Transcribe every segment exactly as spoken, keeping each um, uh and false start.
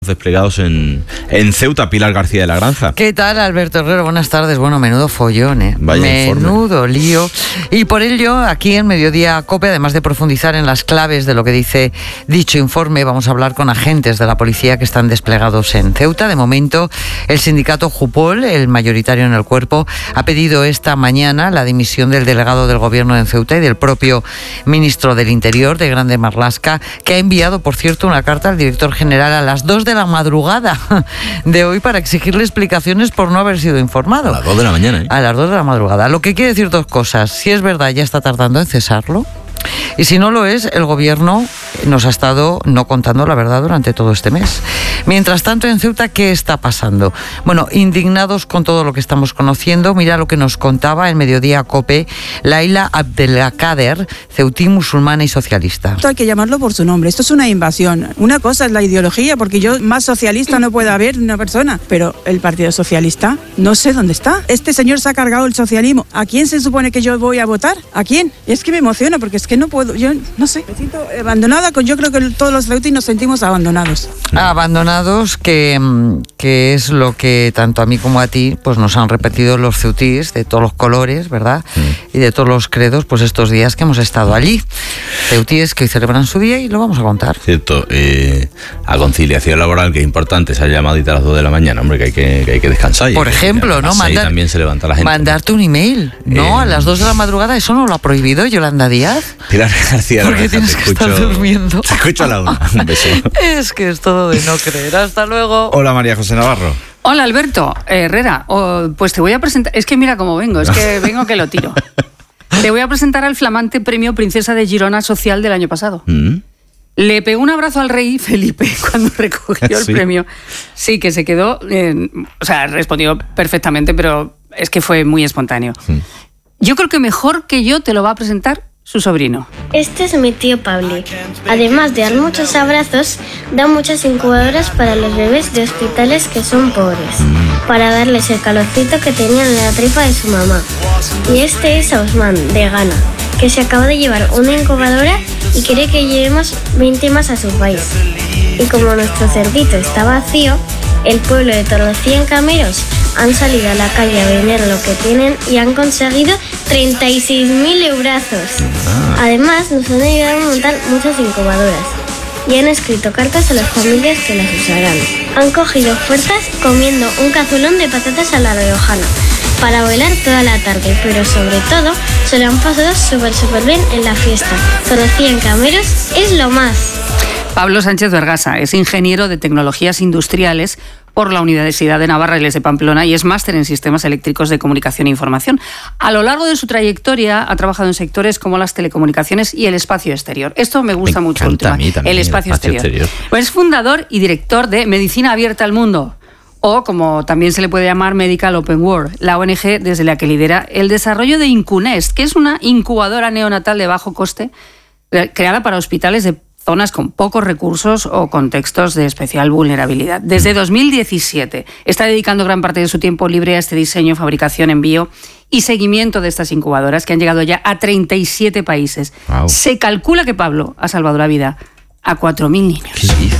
Desplegados en, en Ceuta. Pilar García de la Granja. ¿Qué tal, Alberto Herrero? Buenas tardes. Bueno, menudo follón, ¿eh? Vaya menudo informe. lío. Y por ello, aquí en Mediodía COPE, además de profundizar en las claves de lo que dice dicho informe, vamos a hablar con agentes de la policía que están desplegados en Ceuta. De momento, el sindicato Jupol, el mayoritario en el cuerpo, ha pedido esta mañana la dimisión del delegado del gobierno en Ceuta y del propio ministro del Interior, de Grande Marlaska, que ha enviado, por cierto, una carta al director general a las dos de la madrugada de hoy para exigirle explicaciones por no haber sido informado. A las dos de la mañana, ¿eh? A las dos de la madrugada. Lo que quiere decir dos cosas. Si es verdad, ya está tardando en cesarlo. Y si no lo es, el gobierno nos ha estado no contando la verdad durante todo este mes. Mientras tanto, en Ceuta, ¿qué está pasando? Bueno, indignados con todo lo que estamos conociendo, mira lo que nos contaba en Mediodía COPE Laila Abdelkader, ceutí musulmana y socialista. Esto hay que llamarlo por su nombre. Esto es una invasión. Una cosa es la ideología, porque yo más socialista no puede haber una persona, pero el Partido Socialista no sé dónde está. Este señor se ha cargado el socialismo. ¿A quién se supone que yo voy a votar? ¿A quién? Es que me emociona porque es que no puedo, yo no sé, me siento abandonada. Con, yo creo que todos los ceutíes nos sentimos abandonados. Abandonados, que, que es lo que tanto a mí como a ti pues nos han repetido los ceutíes de todos los colores, ¿verdad? Mm. Y de todos los credos, pues estos días que hemos estado allí. Ceutíes que hoy celebran su día y lo vamos a contar. Cierto, eh, a conciliación laboral, que es importante, esa llamadita a las dos de la mañana, hombre, que hay que, que, hay que descansar. Por ejemplo, ¿no? Mandar, también se levanta la gente. Mandarte un email, ¿no? Eh, a las dos de la madrugada, ¿eso no lo ha prohibido Yolanda Díaz? Pilar García, porque tienes que estar durmiendo. Te escucho a la una. Un beso. Es que es todo de no creer. Hasta luego. Hola, María José Navarro. Hola, Alberto Herrera. Oh, pues te voy a presentar. Es que mira cómo vengo, es que vengo que lo tiro. Te voy a presentar al flamante premio Princesa de Girona Social del año pasado. ¿Mm? Le pegó un abrazo al rey Felipe cuando recogió el ¿Sí? premio. Sí, que se quedó. Eh, o sea, respondió perfectamente, pero es que fue muy espontáneo. ¿Mm? Yo creo que mejor que yo te lo va a presentar su sobrino. Este es mi tío Pablo. Además de dar muchos abrazos, da muchas incubadoras para los bebés de hospitales que son pobres, para darles el calorcito que tenían en la tripa de su mamá. Y este es Osman, de Ghana, que se acaba de llevar una incubadora y quiere que llevemos veinte más a su país. Y como nuestro cerdito está vacío, el pueblo de todos los cien cameros han salido a la calle a vender lo que tienen y han conseguido treinta y seis mil eurazos. Además, nos han ayudado a montar muchas incubadoras y han escrito cartas a las familias que las usarán. Han cogido fuerzas comiendo un cazulón de patatas a la riojana para bailar toda la tarde, pero sobre todo se lo han pasado súper súper bien en la fiesta. Con los cien cameros es lo más. Pablo Sánchez Vergasa es ingeniero de tecnologías industriales por la Universidad de Navarra y de Pamplona y es máster en sistemas eléctricos de comunicación e información. A lo largo de su trayectoria ha trabajado en sectores como las telecomunicaciones y el espacio exterior. Esto me gusta me mucho. El espacio, el espacio exterior. exterior. Pues es fundador y director de Medicina Abierta al Mundo, o como también se le puede llamar Medical Open World, la O N G desde la que lidera el desarrollo de Incunest, que es una incubadora neonatal de bajo coste creada para hospitales de zonas con pocos recursos o contextos de especial vulnerabilidad. Desde dos mil diecisiete está dedicando gran parte de su tiempo libre a este diseño, fabricación, envío y seguimiento de estas incubadoras que han llegado ya a treinta y siete países. Wow. Se calcula que Pablo ha salvado la vida a cuatro mil niños. ¿Qué dices?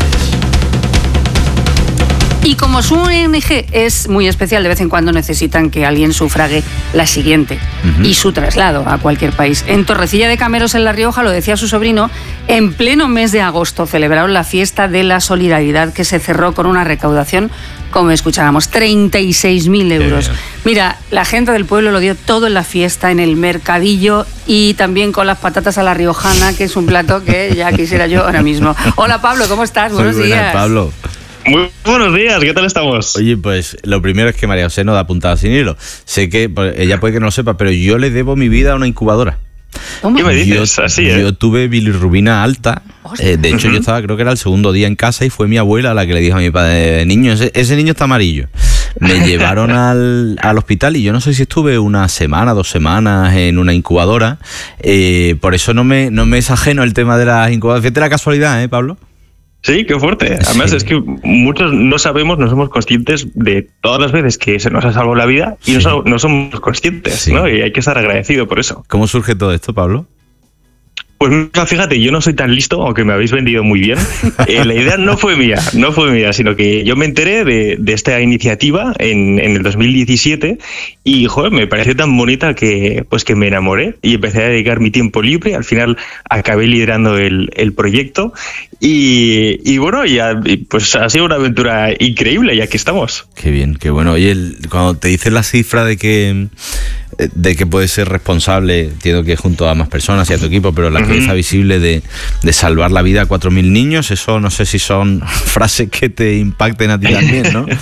Y como su O N G es muy especial, de vez en cuando necesitan que alguien sufrague la siguiente uh-huh. y su traslado a cualquier país. En Torrecilla de Cameros, en La Rioja, lo decía su sobrino, en pleno mes de agosto celebraron la fiesta de la solidaridad que se cerró con una recaudación, como escuchábamos, treinta y seis mil euros. Mira, la gente del pueblo lo dio todo en la fiesta, en el mercadillo y también con las patatas a la riojana, que es un plato que ya quisiera yo ahora mismo. Hola Pablo, ¿cómo estás? Buenos Muy buenas, días. Pablo. Muy buenos días, ¿qué tal estamos? Oye, pues lo primero es que María José no da puntada sin hilo. Sé que pues, ella puede que no lo sepa, pero yo le debo mi vida a una incubadora. ¿Qué me dices? Yo, Así, ¿eh? Yo tuve bilirrubina alta. Eh, de hecho, uh-huh. yo estaba, creo que era el segundo día en casa y fue mi abuela la que le dijo a mi padre, niño, ese, ese niño está amarillo. Me llevaron al, al hospital y yo no sé si estuve una semana, dos semanas en una incubadora. Eh, por eso no me, no me es ajeno el tema de las incubadoras. Fíjate la casualidad, ¿eh, Pablo? Sí, qué fuerte. Además, sí. es que muchos no sabemos, no somos conscientes de todas las veces que se nos ha salvado la vida y sí. no, so, no somos conscientes, sí. ¿no? Y hay que estar agradecido por eso. ¿Cómo surge todo esto, Pablo? Pues fíjate, yo no soy tan listo, aunque me habéis vendido muy bien. Eh, la idea no fue mía, no fue mía, sino que yo me enteré de, de esta iniciativa en, en el dos mil diecisiete y, joder, me pareció tan bonita que, pues, que me enamoré y empecé a dedicar mi tiempo libre. Al final acabé liderando el, el proyecto y, y bueno, ya, pues ha sido una aventura increíble y aquí estamos. Qué bien, qué bueno. Oye, el, cuando te dices la cifra de que de que puedes ser responsable, entiendo que junto a más personas y a tu equipo, pero la cabeza visible de, de salvar la vida a cuatro mil niños, eso no sé si son frases que te impacten a ti también, ¿no?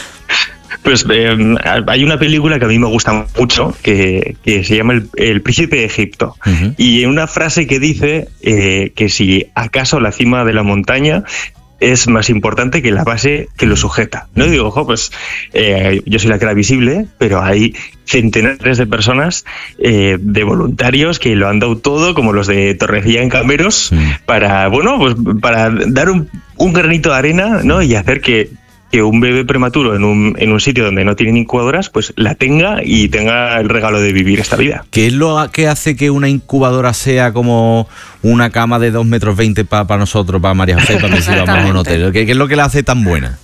Pues eh, hay una película que a mí me gusta mucho que, que se llama El, El Príncipe de Egipto. Uh-huh. Y hay una frase que dice eh, que si acaso la cima de la montaña es más importante que la base que lo sujeta. No digo, ojo, pues eh, yo soy la cara visible, pero hay centenares de personas, eh, de voluntarios que lo han dado todo, como los de Torrecilla en Cameros, sí. para, bueno, pues para dar un, un granito de arena, ¿no? Y hacer que que un bebé prematuro en un, en un sitio donde no tienen incubadoras, pues la tenga y tenga el regalo de vivir esta vida. ¿Qué es lo que hace que una incubadora sea como una cama de dos metros veinte para pa nosotros, para María José, para que si vamos a un hotel? ¿Qué, ¿Qué es lo que la hace tan buena?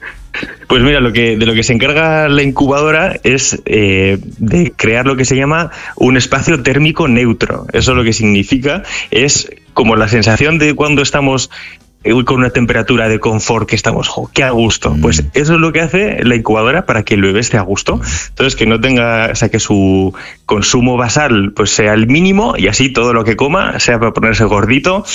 Pues mira, lo que, de lo que se encarga la incubadora es eh, de crear lo que se llama un espacio térmico neutro. Eso lo que significa es como la sensación de cuando estamos con una temperatura de confort que estamos, jo, qué a gusto. Pues eso es lo que hace la incubadora para que el bebé esté a gusto. Entonces, que no tenga, o sea, que su consumo basal pues sea el mínimo y así todo lo que coma sea para ponerse gordito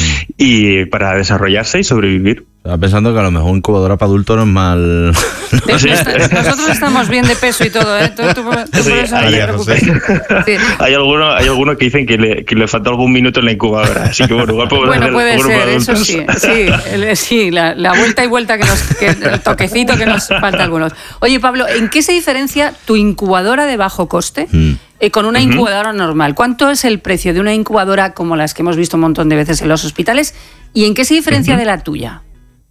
y para desarrollarse y sobrevivir. Estaba pensando que a lo mejor incubadora para adultos no es mal. No, sí. Nosotros estamos bien de peso y todo, ¿eh? Tú, tú, tú sí, por eso hay, no te preocupes. Sí. Hay algunos hay alguno que dicen que le, que le falta algún minuto en la incubadora, así que bueno, igual podemos bueno, hacer puede grupo ser, de eso sí, sí, el, sí la, la vuelta y vuelta que nos, que el toquecito que nos falta a algunos. Oye, Pablo, ¿en qué se diferencia tu incubadora de bajo coste mm. eh, con una incubadora uh-huh. normal? ¿Cuánto es el precio de una incubadora como las que hemos visto un montón de veces en los hospitales y en qué se diferencia uh-huh. de la tuya?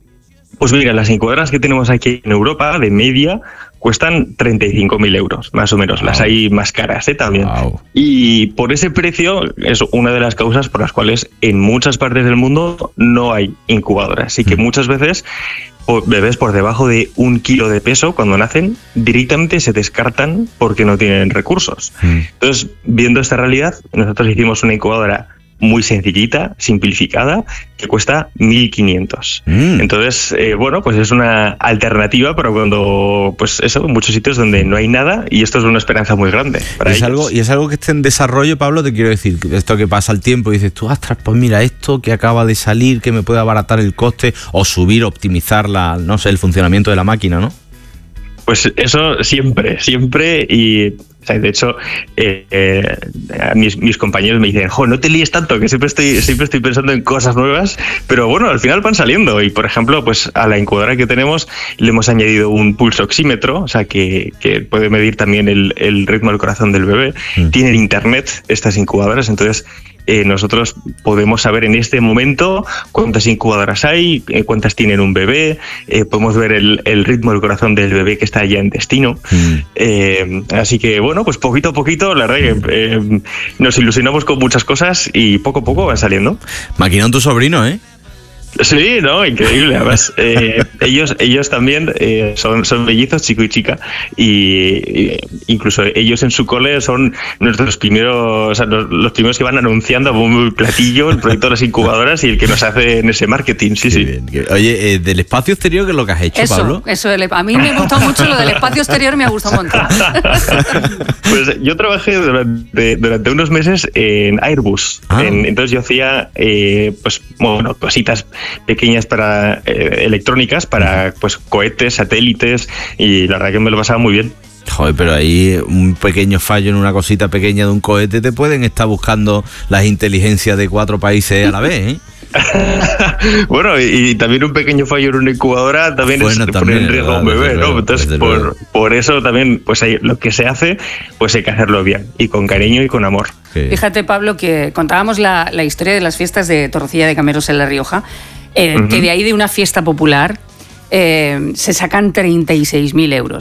Pues mira, las incubadoras que tenemos aquí en Europa, de media, cuestan treinta y cinco mil euros, más o menos. Wow. Las hay más caras, ¿eh? También. Wow. Y por ese precio es una de las causas por las cuales en muchas partes del mundo no hay incubadoras. Así que mm. muchas veces bebés por debajo de un kilo de peso, cuando nacen, directamente se descartan porque no tienen recursos. Mm. Entonces, viendo esta realidad, nosotros hicimos una incubadora muy sencillita, simplificada, que cuesta mil quinientos. Mm. Entonces, eh, bueno, pues es una alternativa para cuando, pues eso, en muchos sitios donde no hay nada, y esto es una esperanza muy grande para es ellos. Algo, y es algo que esté en desarrollo, Pablo, te quiero decir, esto que pasa el tiempo y dices tú, ostras, pues mira, esto que acaba de salir, que me puede abaratar el coste o subir, optimizar la, no sé, el funcionamiento de la máquina, ¿no? Pues eso siempre, siempre, y o sea, de hecho eh, eh, mis, mis compañeros me dicen, jo, no te líes tanto, que siempre estoy siempre estoy pensando en cosas nuevas, pero bueno, al final van saliendo. Y por ejemplo, pues a la incubadora que tenemos le hemos añadido un pulso oxímetro, o sea, que, que puede medir también el, el ritmo del corazón del bebé. Mm. Tienen internet estas incubadoras, entonces Eh, nosotros podemos saber en este momento cuántas incubadoras hay, eh, cuántas tienen un bebé, eh, podemos ver el, el ritmo del corazón del bebé que está ya en destino. Mm. Eh, así que bueno, pues poquito a poquito, la verdad que eh, nos ilusionamos con muchas cosas y poco a poco van saliendo. Maquinón tu sobrino, ¿eh? Sí, no, increíble. Además, eh, ellos, ellos también eh, son, son mellizos, chico y chica, y, y incluso ellos en su cole son nuestros primeros, o sea, los, los primeros que van anunciando a bombo y platillo el proyecto de las incubadoras y el que nos hace en ese marketing. Sí, sí. Bien. Oye, eh, del espacio exterior, ¿qué es lo que has hecho, eso, Pablo? Eso, a mí me gustó mucho lo del espacio exterior, me ha gustado un montón. Pues yo trabajé durante, durante unos meses en Airbus. Ah. En, entonces yo hacía, eh, pues, bueno, cositas pequeñas para eh, electrónicas para pues cohetes, satélites, y la verdad que me lo pasaba muy bien. Joder, pero ahí un pequeño fallo en una cosita pequeña de un cohete te pueden estar buscando las inteligencias de cuatro países a la vez, ¿eh? Bueno, y, y también un pequeño fallo en una incubadora también bueno, es también, poner en riesgo a un bebé, ¿no? Luego, entonces, por, por eso también, pues hay, lo que se hace, pues hay que hacerlo bien, y con cariño y con amor. Sí. Fíjate, Pablo, que contábamos la, la historia de las fiestas de Torrecilla de Cameros en La Rioja, eh, uh-huh. que de ahí de una fiesta popular eh, se sacan treinta y seis mil euros.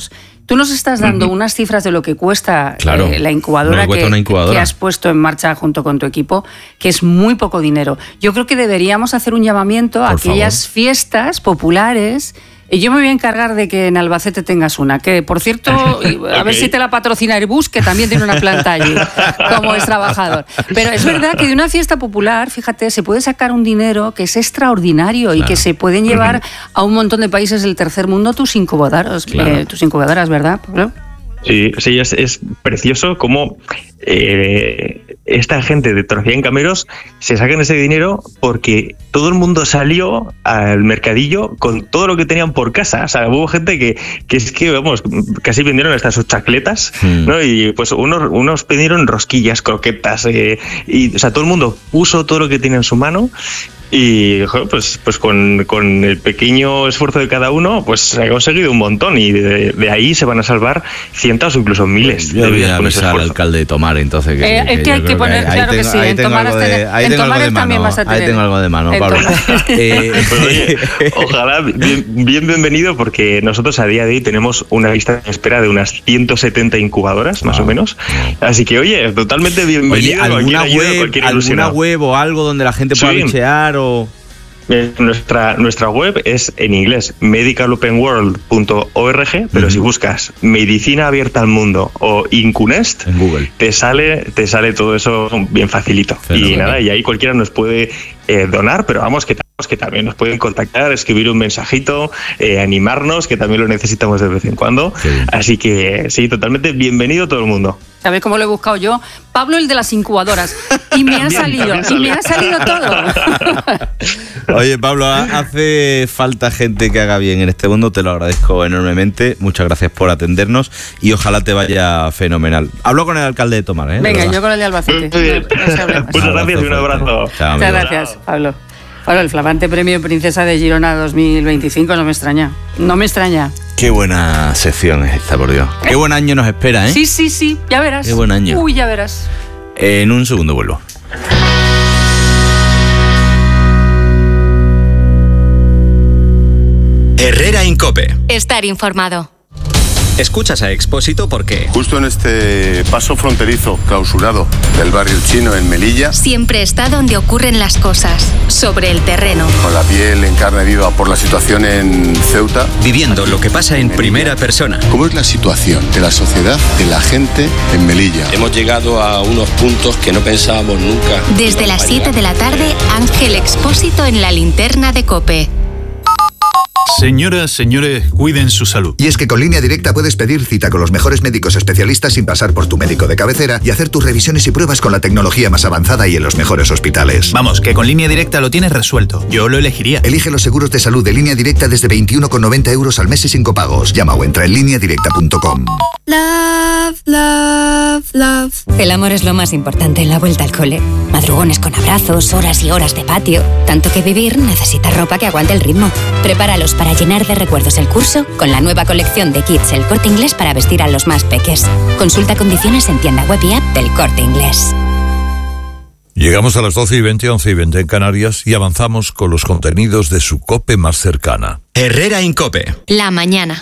Tú nos estás dando uh-huh. unas cifras de lo que cuesta claro, eh, la incubadora, no que, una incubadora que has puesto en marcha junto con tu equipo, que es muy poco dinero. Yo creo que deberíamos hacer un llamamiento a Por aquellas favor. fiestas populares. Y yo me voy a encargar de que en Albacete tengas una, que por cierto, a okay. ver si te la patrocina Airbus, que también tiene una planta allí, como es trabajador. Pero es verdad que de una fiesta popular, fíjate, se puede sacar un dinero que es extraordinario claro. y que se pueden llevar a un montón de países del tercer mundo tus incubadoras, claro. eh, tus incubadoras, ¿verdad, Pablo? Sí, sí, es, es precioso cómo eh, esta gente de Trocía en Cameros se sacan ese dinero porque todo el mundo salió al mercadillo con todo lo que tenían por casa. O sea, hubo gente que, que es que, vamos, casi vendieron hasta sus chacletas, mm. ¿no? Y pues unos, unos pidieron rosquillas, croquetas, eh, y o sea, todo el mundo puso todo lo que tenía en su mano. Y joder, pues, pues con, con el pequeño esfuerzo de cada uno, pues se ha conseguido un montón y de, de ahí se van a salvar cientos o incluso miles. Yo voy a avisar al alcalde de Tomar, entonces. Que, eh, que, que hay que poner, que claro tengo, que sí, en Tomar, de, en Tomar también vas a tener. Ahí tengo algo de mano, Pablo. eh, pues, oye, ojalá, bien, bien bienvenido, porque nosotros a día de hoy tenemos una lista de espera de unas ciento setenta incubadoras, más wow. o menos. Así que, oye, totalmente bienvenido. Oye, ¿alguna, web, ¿alguna web o algo donde la gente pueda sí. bichear? O... Nuestra, nuestra web es en inglés medical open world punto org, pero uh-huh. si buscas Medicina Abierta al Mundo o INCUNEST, en Google te sale, te sale todo eso bien facilito. Fenomenal. Y nada, y ahí cualquiera nos puede eh, donar, pero vamos que que también nos pueden contactar, escribir un mensajito, eh, animarnos, que también lo necesitamos de vez en cuando. Sí. Así que sí, totalmente bienvenido todo el mundo. ¿Sabes cómo lo he buscado yo? Pablo, el de las incubadoras. Y me ha salido, y me ha salido todo. Oye, Pablo, hace falta gente que haga bien en este mundo, te lo agradezco enormemente. Muchas gracias por atendernos y ojalá te vaya fenomenal. Hablo con el alcalde de Tomar, ¿eh? Venga, yo con el de Albacete. Muchas gracias y un abrazo. Chao, muchas gracias, Pablo. Bueno, el flamante premio Princesa de Girona dos mil veinticinco no me extraña. No me extraña. Qué buena sección es esta, por Dios. Qué buen año nos espera, ¿eh? Sí, sí, sí, ya verás. Qué buen año. Uy, ya verás. En un segundo vuelvo. Herrera Incope. Estar informado. Escuchas a Expósito porque... Justo en este paso fronterizo clausurado del barrio chino en Melilla... Siempre está donde ocurren las cosas, sobre el terreno. Con la piel en carne viva por la situación en Ceuta... Viviendo lo que pasa en primera persona. ¿Cómo es la situación de la sociedad, de la gente en Melilla? Hemos llegado a unos puntos que no pensábamos nunca. Desde las siete de la tarde, Ángel Expósito en la linterna de COPE. Señoras, señores, cuiden su salud. Y es que con Línea Directa puedes pedir cita con los mejores médicos especialistas sin pasar por tu médico de cabecera y hacer tus revisiones y pruebas con la tecnología más avanzada y en los mejores hospitales. Vamos, que con Línea Directa lo tienes resuelto. Yo lo elegiría. Elige los seguros de salud de Línea Directa desde veintiuno con noventa euros al mes y sin copagos. Llama o entra en línea directa punto com. Love, love, love. El amor es lo más importante en la vuelta al cole. Madrugones con abrazos, horas y horas de patio. Tanto que vivir necesita ropa que aguante el ritmo. Prepáralos para llenar de recuerdos el curso con la nueva colección de kits El Corte Inglés para vestir a los más peques. Consulta condiciones en tienda web y app del Corte Inglés. Llegamos a las doce y veinte, once y veinte en Canarias y avanzamos con los contenidos de su COPE más cercana. Herrera Incope. La mañana.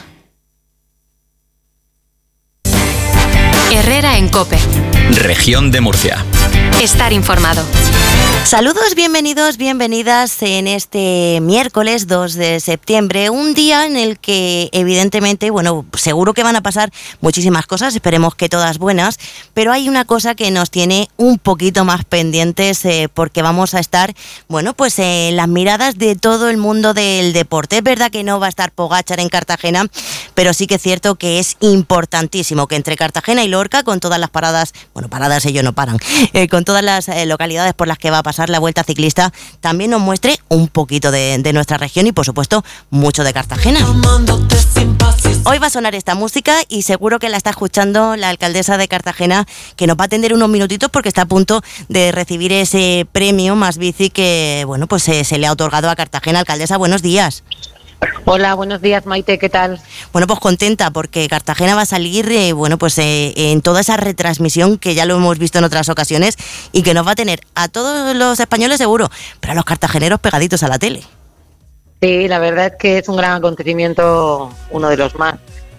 Herrera en COPE. Región de Murcia. Estar informado. Saludos, bienvenidos, bienvenidas en este miércoles dos de septiembre, un día en el que evidentemente, bueno, seguro que van a pasar muchísimas cosas, esperemos que todas buenas, pero hay una cosa que nos tiene un poquito más pendientes eh, porque vamos a estar, bueno, pues en eh, las miradas de todo el mundo del deporte. Es verdad que no va a estar Pogačar en Cartagena, pero sí que es cierto que es importantísimo que entre Cartagena y Lorca, con todas las paradas, bueno, paradas ellos no paran, eh, con todas las eh, localidades por las que va a pasar la Vuelta Ciclista, también nos muestre un poquito de, de nuestra región y por supuesto mucho de Cartagena. Hoy va a sonar esta música y seguro que la está escuchando la alcaldesa de Cartagena, que nos va a atender unos minutitos porque está a punto de recibir ese premio Más Bici que, bueno, pues se, se le ha otorgado a Cartagena. Alcaldesa, buenos días. Hola, buenos días, Maite, ¿qué tal? Bueno, pues contenta porque Cartagena va a salir, eh, bueno, pues eh, en toda esa retransmisión que ya lo hemos visto en otras ocasiones y que nos va a tener a todos los españoles seguro, pero a los cartageneros pegaditos a la tele. Sí, la verdad es que es un gran acontecimiento, uno de los más.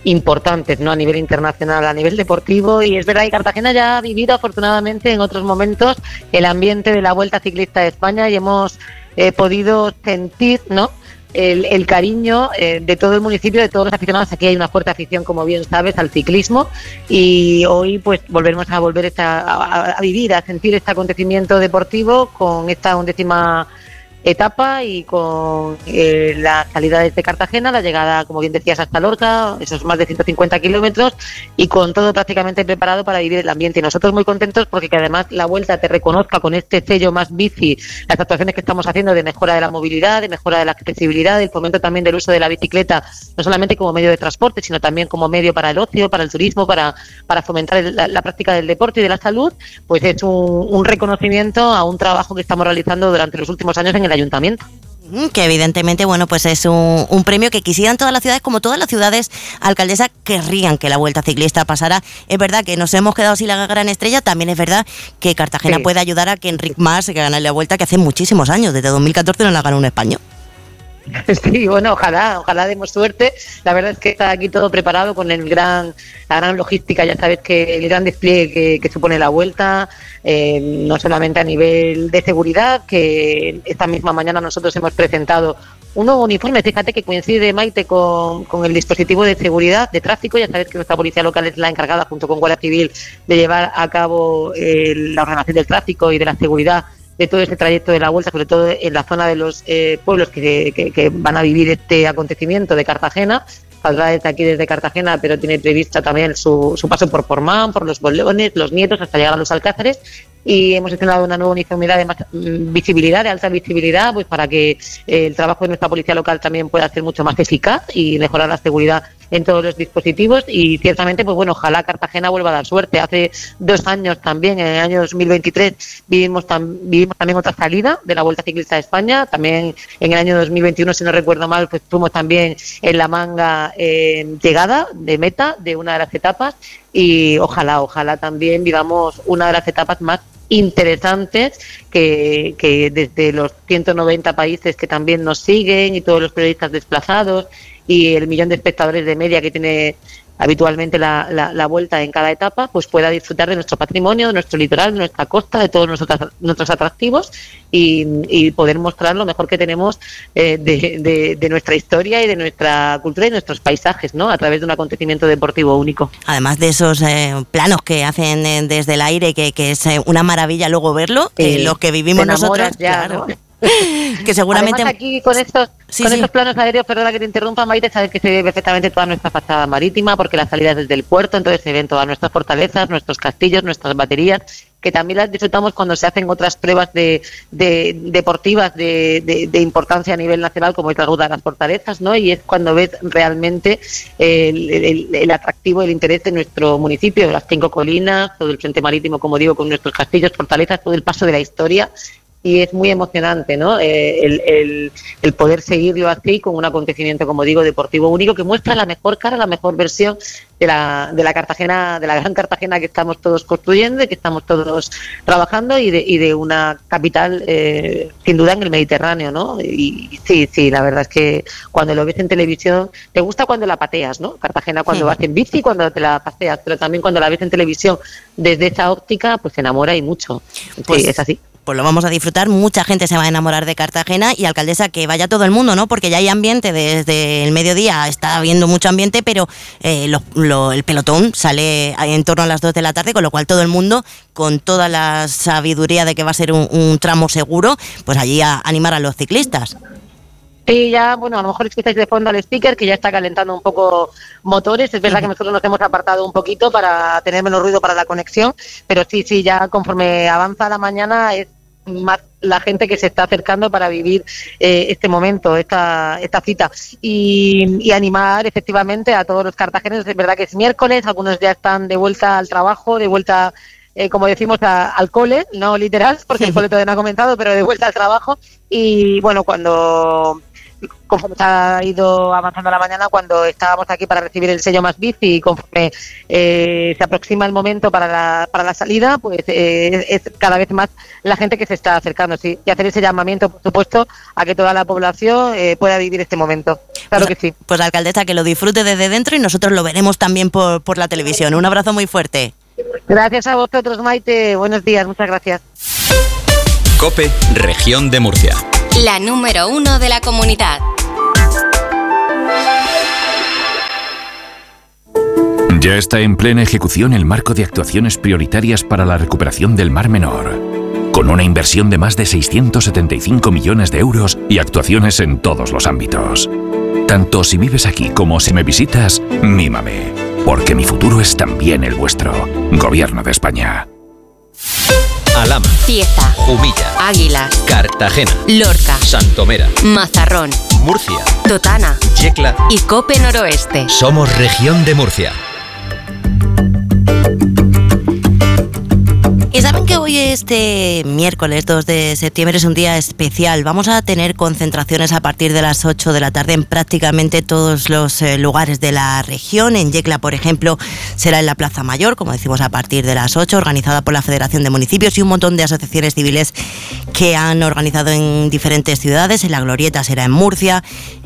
importantes, ¿no? A nivel internacional, a nivel deportivo, y es verdad que Cartagena ya ha vivido afortunadamente en otros momentos el ambiente de la Vuelta Ciclista de España y hemos eh, podido sentir, ¿no?, El, el cariño eh, de todo el municipio, de todos los aficionados. Aquí hay una fuerte afición, como bien sabes, al ciclismo, y hoy pues volveremos a volver esta, a, a vivir, a sentir este acontecimiento deportivo con esta undécima etapa y con eh, la salida desde Cartagena, la llegada, como bien decías, hasta Lorca, esos más de ciento cincuenta kilómetros, y con todo prácticamente preparado para vivir el ambiente. Y nosotros muy contentos porque que además la Vuelta te reconozca con este sello Más Bici las actuaciones que estamos haciendo de mejora de la movilidad, de mejora de la accesibilidad, del fomento también del uso de la bicicleta, no solamente como medio de transporte, sino también como medio para el ocio, para el turismo, para, para fomentar el, la, la práctica del deporte y de la salud. Pues es un, un reconocimiento a un trabajo que estamos realizando durante los últimos años en el ayuntamiento. Que evidentemente, bueno, pues es un, un premio que quisieran todas las ciudades, como todas las ciudades, alcaldesa, querrían que la Vuelta Ciclista pasara. Es verdad que nos hemos quedado sin la gran estrella, también es verdad que Cartagena sí. puede ayudar a que Enric Mas gane la Vuelta, que hace muchísimos años, desde dos mil catorce no la ganó un español. Sí, bueno, ojalá, ojalá demos suerte. La verdad es que está aquí todo preparado con el gran, la gran logística, ya sabes que el gran despliegue que, que supone la Vuelta, eh, no solamente a nivel de seguridad, que esta misma mañana nosotros hemos presentado un nuevo uniforme, fíjate que coincide, Maite, con, con el dispositivo de seguridad de tráfico. Ya sabes que nuestra policía local es la encargada, junto con Guardia Civil, de llevar a cabo eh, la ordenación del tráfico y de la seguridad de todo este trayecto de la Vuelta, sobre todo en la zona de los eh, pueblos que, que, que van a vivir este acontecimiento de Cartagena. Saldrá desde aquí, desde Cartagena, pero tiene prevista también su, su paso por Portmán, por los Bolones, los Nietos, hasta llegar a los Alcázares. Y hemos estrenado una nueva uniformidad de más visibilidad, de alta visibilidad, pues para que eh, el trabajo de nuestra policía local también pueda ser mucho más eficaz y mejorar la seguridad en todos los dispositivos. Y ciertamente, pues bueno, ojalá Cartagena vuelva a dar suerte. Hace dos años también, en el año dos mil veintitrés, vivimos, tam, vivimos también otra salida de la Vuelta Ciclista de España. También en el año dos mil veintiuno, si no recuerdo mal, pues fuimos también en la manga eh, llegada de meta de una de las etapas. Y ojalá, ojalá también vivamos una de las etapas más interesantes que, que desde los ciento noventa países que también nos siguen y todos los periodistas desplazados y el millón de espectadores de media que tiene habitualmente la, la, la Vuelta en cada etapa, pues pueda disfrutar de nuestro patrimonio, de nuestro litoral, de nuestra costa, de todos nuestros, nuestros atractivos y, y poder mostrar lo mejor que tenemos eh, de, de, de nuestra historia y de nuestra cultura y nuestros paisajes, ¿no?, a través de un acontecimiento deportivo único. Además de esos eh, planos que hacen eh, desde el aire, que, que es eh, una maravilla luego verlo, sí, eh, los que vivimos nosotros, ya, claro. ¿no? Que seguramente además aquí con estos sí, con sí. estos planos aéreos, perdona que te interrumpa, Maite, sabes que se ve perfectamente toda nuestra fachada marítima porque la salida es desde el puerto, entonces se ven todas nuestras fortalezas, nuestros castillos, nuestras baterías, que también las disfrutamos cuando se hacen otras pruebas de, de deportivas de, de, de importancia a nivel nacional, como es la Ruta de las Fortalezas, ¿no? Y es cuando ves realmente el, el, el atractivo, el interés de nuestro municipio, las cinco colinas, todo el frente marítimo, como digo, con nuestros castillos, fortalezas, todo el paso de la historia. Y es muy emocionante, ¿no?, eh, el, el, el poder seguirlo así con un acontecimiento, como digo, deportivo único que muestra la mejor cara, la mejor versión de la, de la Cartagena, de la gran Cartagena que estamos todos construyendo y que estamos todos trabajando y de, y de una capital eh, sin duda en el Mediterráneo, ¿no? Y sí, sí, la verdad es que cuando lo ves en televisión, te gusta cuando la pateas, ¿no? Cartagena cuando sí. vas en bici, cuando te la paseas, pero también cuando la ves en televisión desde esa óptica, pues se enamora y mucho. Sí, pues, es así. Pues lo vamos a disfrutar, mucha gente se va a enamorar de Cartagena y, alcaldesa, que vaya todo el mundo, ¿no? Porque ya hay ambiente desde el mediodía, está habiendo mucho ambiente, pero eh, lo, lo, el pelotón sale en torno a las dos de la tarde, con lo cual todo el mundo, con toda la sabiduría de que va a ser un, un tramo seguro, pues allí a animar a los ciclistas. Sí, ya, bueno, a lo mejor escucháis de fondo al speaker que ya está calentando un poco motores. Es verdad que nosotros nos hemos apartado un poquito para tener menos ruido para la conexión, pero sí, sí, ya conforme avanza la mañana es más la gente que se está acercando para vivir eh, este momento, esta esta cita y, y animar efectivamente a todos los cartageneses. Es verdad que es miércoles, algunos ya están de vuelta al trabajo, de vuelta Eh, como decimos, a, al cole, no literal, porque el cole todavía no ha comenzado, pero de vuelta al trabajo. Y bueno, cuando conforme se ha ido avanzando la mañana, cuando estábamos aquí para recibir el sello Más Bici y conforme eh, se aproxima el momento para la, para la salida, pues eh, es cada vez más la gente que se está acercando, sí, y hacer ese llamamiento, por supuesto, a que toda la población eh, pueda vivir este momento. Claro pues, que sí. Pues alcaldesa, que lo disfrute desde dentro y nosotros lo veremos también por, por la televisión. Un abrazo muy fuerte. Gracias a vosotros, Maite. Buenos días, muchas gracias. COPE, Región de Murcia. La número uno de la comunidad. Ya está en plena ejecución el marco de actuaciones prioritarias para la recuperación del Mar Menor, con una inversión de más de seiscientos setenta y cinco millones de euros y actuaciones en todos los ámbitos. Tanto si vives aquí como si me visitas, mímame, porque mi futuro es también el vuestro. Gobierno de España. Alhama, Cieza, Jumilla, Águila, Cartagena, Lorca, Santomera, Mazarrón, Murcia, Totana, Yecla y Cope Noroeste. Somos Región de Murcia. Y saben que hoy, este miércoles dos de septiembre, es un día especial. Vamos a tener concentraciones a partir de las ocho de la tarde en prácticamente todos los eh, lugares de la región. En Yecla, por ejemplo, será en la Plaza Mayor, como decimos, a partir de las ocho, organizada por la Federación de Municipios y un montón de asociaciones civiles que han organizado en diferentes ciudades. En la Glorieta será en Murcia,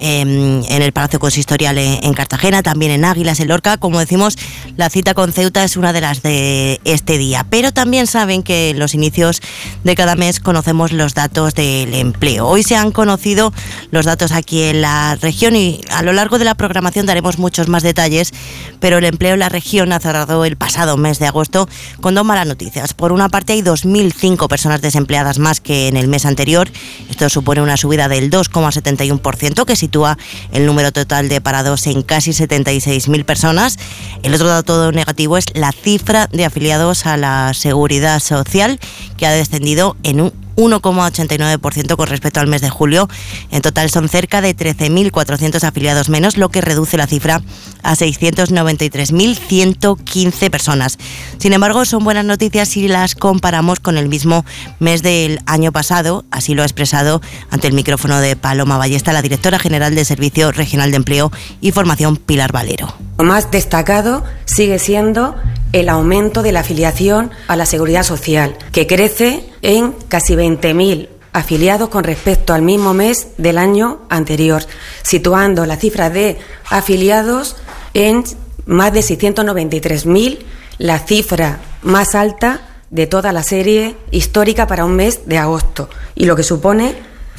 en, en el Palacio Consistorial en, en Cartagena, también en Águilas, en Lorca. Como decimos, la cita con Ceuta es una de las de este día. Pero también saben que en los inicios de cada mes conocemos los datos del empleo. Hoy se han conocido los datos aquí en la región y a lo largo de la programación daremos muchos más detalles, pero el empleo en la región ha cerrado el pasado mes de agosto con dos malas noticias. Por una parte, hay dos mil cinco personas desempleadas más que en el mes anterior. Esto supone una subida del dos coma setenta y uno por ciento, que sitúa el número total de parados en casi setenta y seis mil personas. El otro dato negativo es la cifra de afiliados a la Seguridad Social, que ha descendido en un uno coma ochenta y nueve por ciento con respecto al mes de julio. En total son cerca de trece mil cuatrocientos afiliados menos, lo que reduce la cifra a seiscientos noventa y tres mil ciento quince personas. Sin embargo, son buenas noticias si las comparamos con el mismo mes del año pasado. Así lo ha expresado ante el micrófono de Paloma Ballesta la directora general del Servicio Regional de Empleo y Formación, Pilar Valero. Lo más destacado sigue siendo el aumento de la afiliación a la Seguridad Social, que crece en casi veinte mil afiliados con respecto al mismo mes del año anterior, situando la cifra de afiliados en más de seiscientos noventa y tres mil, la cifra más alta de toda la serie histórica para un mes de agosto, y lo que supone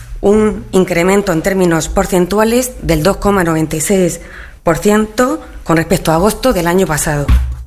un incremento en términos porcentuales del dos coma noventa y seis por ciento con respecto a agosto del año pasado.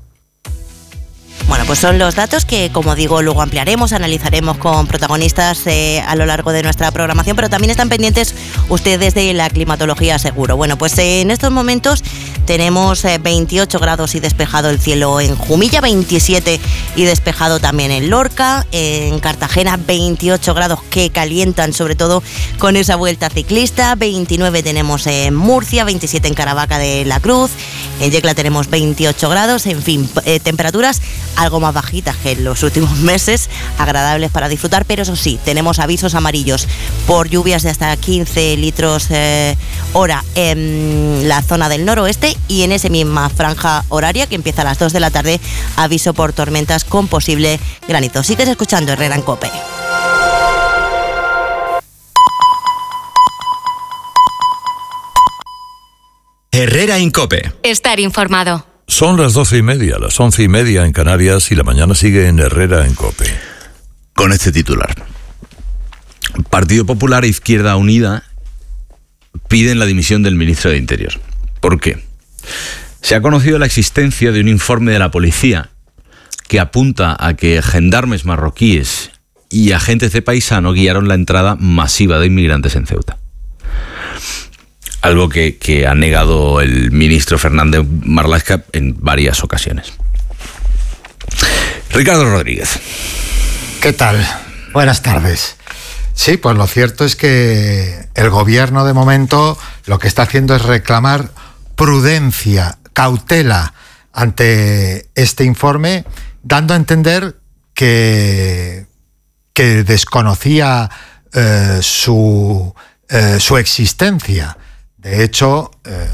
Bueno, pues son los datos que, como digo, luego ampliaremos, analizaremos con protagonistas eh, a lo largo de nuestra programación, pero también están pendientes ustedes de la climatología, seguro. Bueno, pues eh, en estos momentos tenemos eh, veintiocho grados y despejado el cielo en Jumilla, veintisiete y despejado también en Lorca, en Cartagena veintiocho grados que calientan, sobre todo con esa vuelta ciclista, veintinueve tenemos en Murcia, veintisiete en Caravaca de la Cruz, en Yecla tenemos veintiocho grados, en fin, eh, temperaturas algo más bajitas que en los últimos meses, agradables para disfrutar, pero eso sí, tenemos avisos amarillos por lluvias de hasta quince litros eh, hora en la zona del noroeste, y en esa misma franja horaria que empieza a las dos de la tarde, aviso por tormentas con posible granizo. Sigues escuchando Herrera en COPE. Herrera en COPE. Estar informado. Son las doce y media, las once y media en Canarias, y la mañana sigue en Herrera en COPE. Con este titular: Partido Popular e Izquierda Unida piden la dimisión del ministro de Interior. ¿Por qué? Se ha conocido la existencia de un informe de la policía que apunta a que gendarmes marroquíes y agentes de paisano guiaron la entrada masiva de inmigrantes en Ceuta. Algo que, que ha negado el ministro Fernández Marlaska en varias ocasiones. Ricardo Rodríguez. ¿Qué tal? Buenas tardes. Sí, pues lo cierto es que el gobierno de momento lo que está haciendo es reclamar prudencia, cautela ante este informe, dando a entender que, que desconocía eh, su eh, su existencia. De hecho, eh,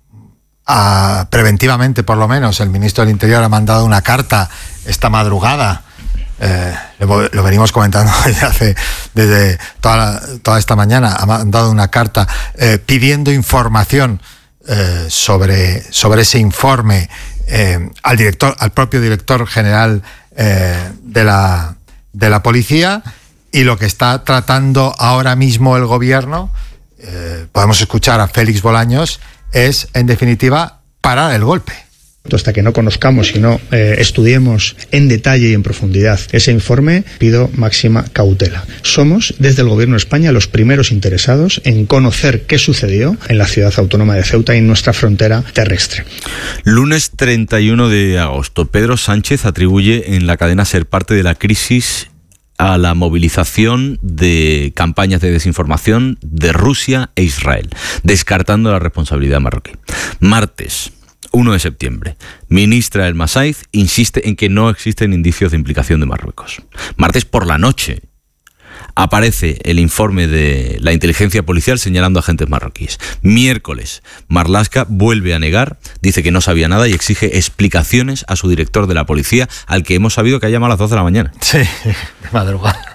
a, preventivamente por lo menos, el ministro del Interior ha mandado una carta esta madrugada. Eh, lo, lo venimos comentando desde, hace, desde toda, la, toda esta mañana. Ha mandado una carta eh, pidiendo información eh, sobre, sobre ese informe eh, al director, al propio director general eh, de la, de la policía, y lo que está tratando ahora mismo el gobierno, eh, podemos escuchar a Félix Bolaños, es en definitiva parar el golpe. Hasta que no conozcamos y no eh, estudiemos en detalle y en profundidad ese informe, pido máxima cautela. Somos, desde el Gobierno de España, los primeros interesados en conocer qué sucedió en la ciudad autónoma de Ceuta y en nuestra frontera terrestre. Lunes treinta y uno de agosto. Pedro Sánchez atribuye en la cadena SER parte de la crisis a la movilización de campañas de desinformación de Rusia e Israel, descartando la responsabilidad marroquí. Martes uno de septiembre, ministra El Masaiz insiste en que no existen indicios de implicación de Marruecos. Martes por la noche aparece el informe de la inteligencia policial señalando a agentes marroquíes. Miércoles, Marlaska vuelve a negar, dice que no sabía nada y exige explicaciones a su director de la policía, al que hemos sabido que ha llamado a las doce de la mañana. Sí, de madrugada.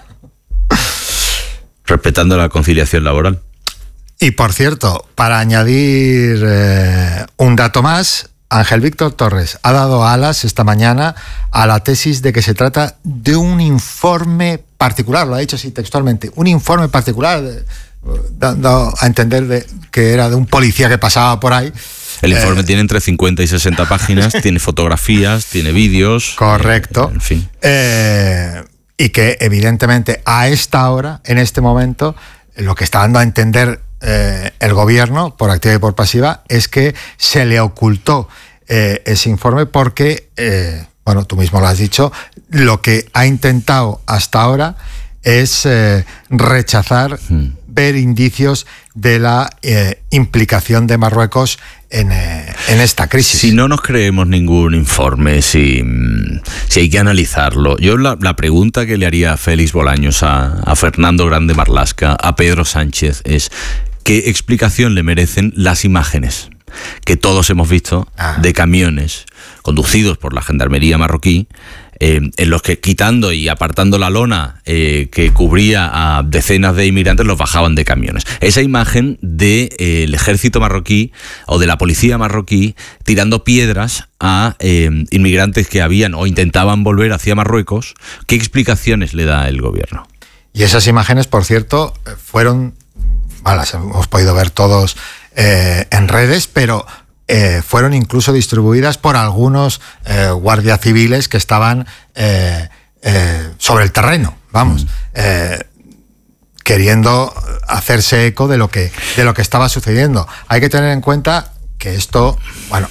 Respetando la conciliación laboral. Y por cierto, para añadir eh, un dato más, Ángel Víctor Torres ha dado alas esta mañana a la tesis de que se trata de un informe particular, lo ha dicho así textualmente, un informe particular, de, dando a entender de, que era de un policía que pasaba por ahí. El informe eh, tiene entre cincuenta y sesenta páginas, tiene fotografías, tiene vídeos. Correcto. Eh, en fin. Eh, y que evidentemente a esta hora, en este momento, lo que está dando a entender Eh, el gobierno, por activa y por pasiva, es que se le ocultó eh, ese informe porque, eh, bueno, tú mismo lo has dicho, lo que ha intentado hasta ahora es eh, rechazar, hmm. ver indicios de la eh, implicación de Marruecos en, eh, en esta crisis. Si no nos creemos ningún informe, si, si hay que analizarlo, yo la, la pregunta que le haría a Félix Bolaños, a, a Fernando Grande Marlaska, a Pedro Sánchez es: ¿qué explicación le merecen las imágenes que todos hemos visto ah. de camiones conducidos por la gendarmería marroquí, eh, en los que, quitando y apartando la lona eh, que cubría a decenas de inmigrantes, los bajaban de camiones? Esa imagen del de, eh, ejército marroquí o de la policía marroquí tirando piedras a eh, inmigrantes que habían o intentaban volver hacia Marruecos, ¿qué explicaciones le da el gobierno? Y esas imágenes, por cierto, fueron... las hemos podido ver todos eh, en redes, pero eh, fueron incluso distribuidas por algunos eh, guardias civiles que estaban eh, eh, sobre el terreno, vamos, eh, queriendo hacerse eco de lo que de lo que estaba sucediendo. Hay que tener en cuenta que esto, bueno,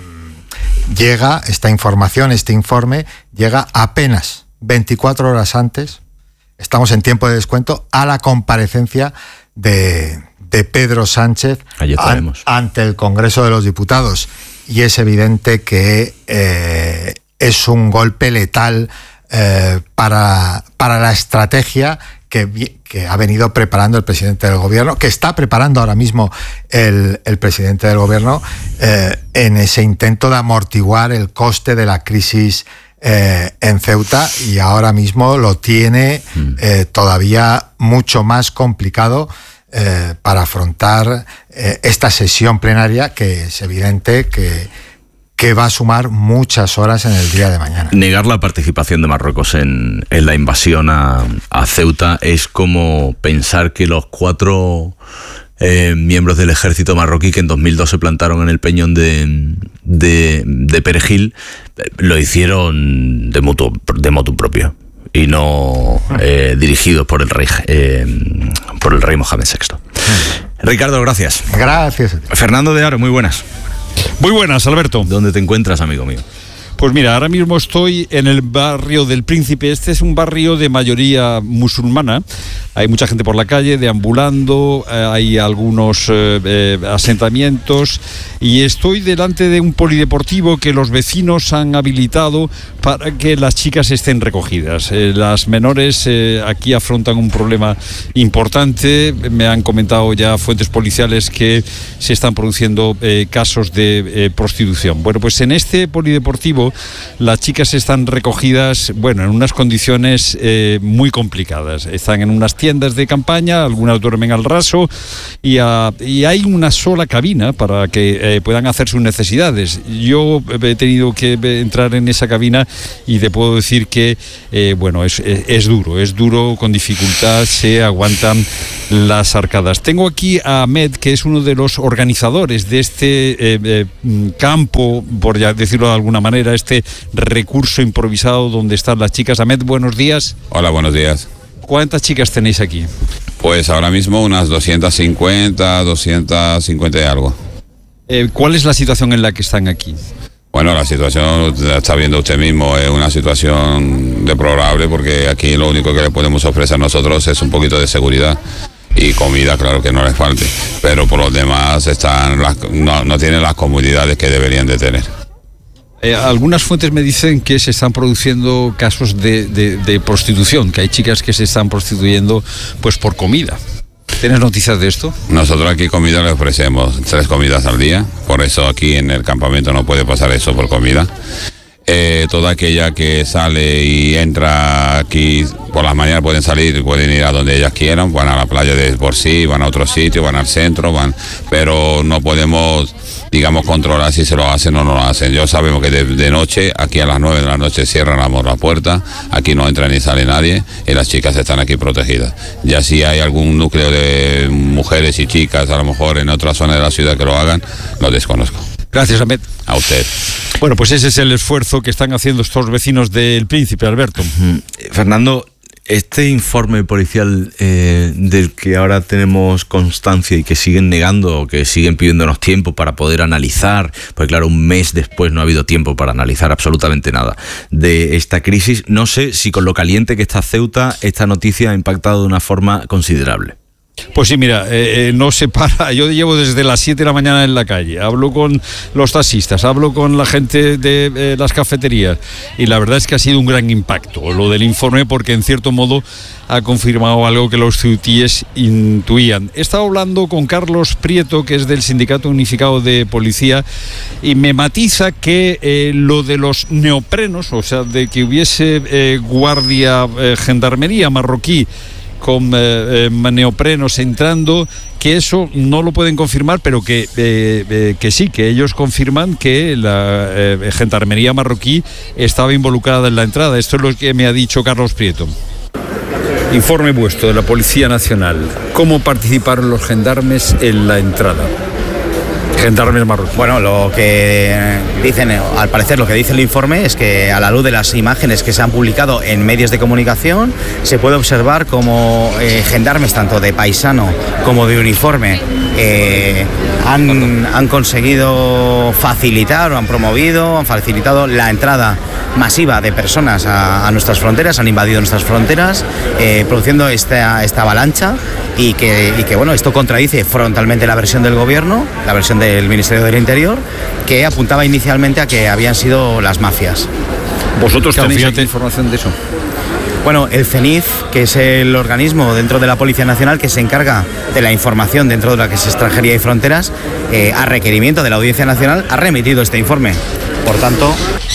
llega, esta información, este informe, llega apenas veinticuatro horas antes, estamos en tiempo de descuento, a la comparecencia De, de Pedro Sánchez an, ante el Congreso de los Diputados, y es evidente que eh, es un golpe letal eh, para, para la estrategia que, que ha venido preparando el presidente del gobierno, que está preparando ahora mismo el, el presidente del gobierno eh, en ese intento de amortiguar el coste de la crisis Eh, en Ceuta, y ahora mismo lo tiene eh, todavía mucho más complicado eh, para afrontar eh, esta sesión plenaria, que es evidente que, que va a sumar muchas horas en el día de mañana. Negar la participación de Marruecos en, en la invasión a, a Ceuta es como pensar que los cuatro Eh, miembros del ejército marroquí que en dos mil dos se plantaron en el peñón de, de, de Perejil, eh, lo hicieron de motu, de motu propio y no eh, dirigidos por el rey eh, por el rey Mohamed sexto. Ricardo, gracias. Gracias. Fernando de Aro, muy buenas. Muy buenas, Alberto. ¿Dónde te encuentras, amigo mío? Pues mira, ahora mismo estoy en el barrio del Príncipe. Este es un barrio de mayoría musulmana. Hay mucha gente por la calle, deambulando, eh, hay algunos eh, eh, asentamientos y estoy delante de un polideportivo que los vecinos han habilitado para que las chicas estén recogidas. Eh, las menores eh, aquí afrontan un problema importante. Me han comentado ya fuentes policiales que se están produciendo eh, casos de eh, prostitución. Bueno, pues en este polideportivo las chicas están recogidas, bueno, en unas condiciones eh, muy complicadas. Están en unas tiendas de campaña, algunas duermen al raso y, a, y hay una sola cabina para que eh, puedan hacer sus necesidades. Yo he tenido que entrar en esa cabina y te puedo decir que, eh, bueno, es, es, es duro, es duro, con dificultad se aguantan las arcadas. Tengo aquí a Ahmed, que es uno de los organizadores de este eh, eh, campo, por ya decirlo de alguna manera, este recurso improvisado donde están las chicas. Ahmed, buenos días. Hola, buenos días. ¿Cuántas chicas tenéis aquí? Pues ahora mismo unas doscientas cincuenta, doscientas cincuenta y algo. Eh, ¿Cuál es la situación en la que están aquí? Bueno, la situación, la está viendo usted mismo, es una situación deplorable porque aquí lo único que le podemos ofrecer nosotros es un poquito de seguridad y comida, claro que no les falte, pero por los demás están las, no, no tienen las comodidades que deberían de tener. Eh, algunas fuentes me dicen que se están produciendo casos de, de, de prostitución, que hay chicas que se están prostituyendo pues por comida. ¿Tienes noticias de esto? Nosotros aquí comida le ofrecemos tres comidas al día, por eso aquí en el campamento no puede pasar eso por comida. Eh, toda aquella que sale y entra aquí por las mañanas pueden salir, pueden ir a donde ellas quieran, van a la playa de por sí, van a otro sitio, van al centro, van, pero no podemos, digamos, controlar si se lo hacen o no lo hacen. Yo sabemos que de, de noche, aquí a las nueve de la noche cierran la puerta, aquí no entra ni sale nadie y las chicas están aquí protegidas. Ya si hay algún núcleo de mujeres y chicas, a lo mejor en otra zona de la ciudad que lo hagan, lo desconozco. Gracias, Ahmed. A usted. Bueno, pues ese es el esfuerzo que están haciendo estos vecinos del Príncipe, Alberto. Uh-huh. Fernando, este informe policial eh, del que ahora tenemos constancia y que siguen negando, que siguen pidiéndonos tiempo para poder analizar, porque claro, un mes después no ha habido tiempo para analizar absolutamente nada de esta crisis. No sé si con lo caliente que está Ceuta, esta noticia ha impactado de una forma considerable. Pues sí, mira, eh, eh, no se para. Yo llevo desde las siete de la mañana en la calle, hablo con los taxistas, hablo con la gente de eh, las cafeterías y la verdad es que ha sido un gran impacto lo del informe porque en cierto modo ha confirmado algo que los ceutíes intuían. He estado hablando con Carlos Prieto, que es del Sindicato Unificado de Policía, y me matiza que eh, lo de los neoprenos, o sea, de que hubiese eh, guardia, eh, gendarmería marroquí, con eh, eh, neoprenos entrando, que eso no lo pueden confirmar, pero que, eh, eh, que sí, que ellos confirman que la eh, gendarmería marroquí estaba involucrada en la entrada. Esto es lo que me ha dicho Carlos Prieto. Informe vuestro de la Policía Nacional. ¿Cómo participaron los gendarmes en la entrada? Gendarmes marroquíes. Bueno, lo que dicen, al parecer lo que dice el informe es que a la luz de las imágenes que se han publicado en medios de comunicación se puede observar como eh, gendarmes tanto de paisano como de uniforme eh, han, han conseguido facilitar o han promovido, han facilitado la entrada masiva de personas a, a nuestras fronteras, han invadido nuestras fronteras eh, produciendo esta, esta avalancha y que, y que bueno, esto contradice frontalmente la versión del gobierno, la versión del Ministerio del Interior, que apuntaba inicialmente a que habían sido las mafias. ¿Vosotros tenéis aquí información de eso? Bueno, el CENIF, que es el organismo dentro de la Policía Nacional que se encarga de la información dentro de la que es extranjería y fronteras, eh, a requerimiento de la Audiencia Nacional, ha remitido este informe. Por tanto...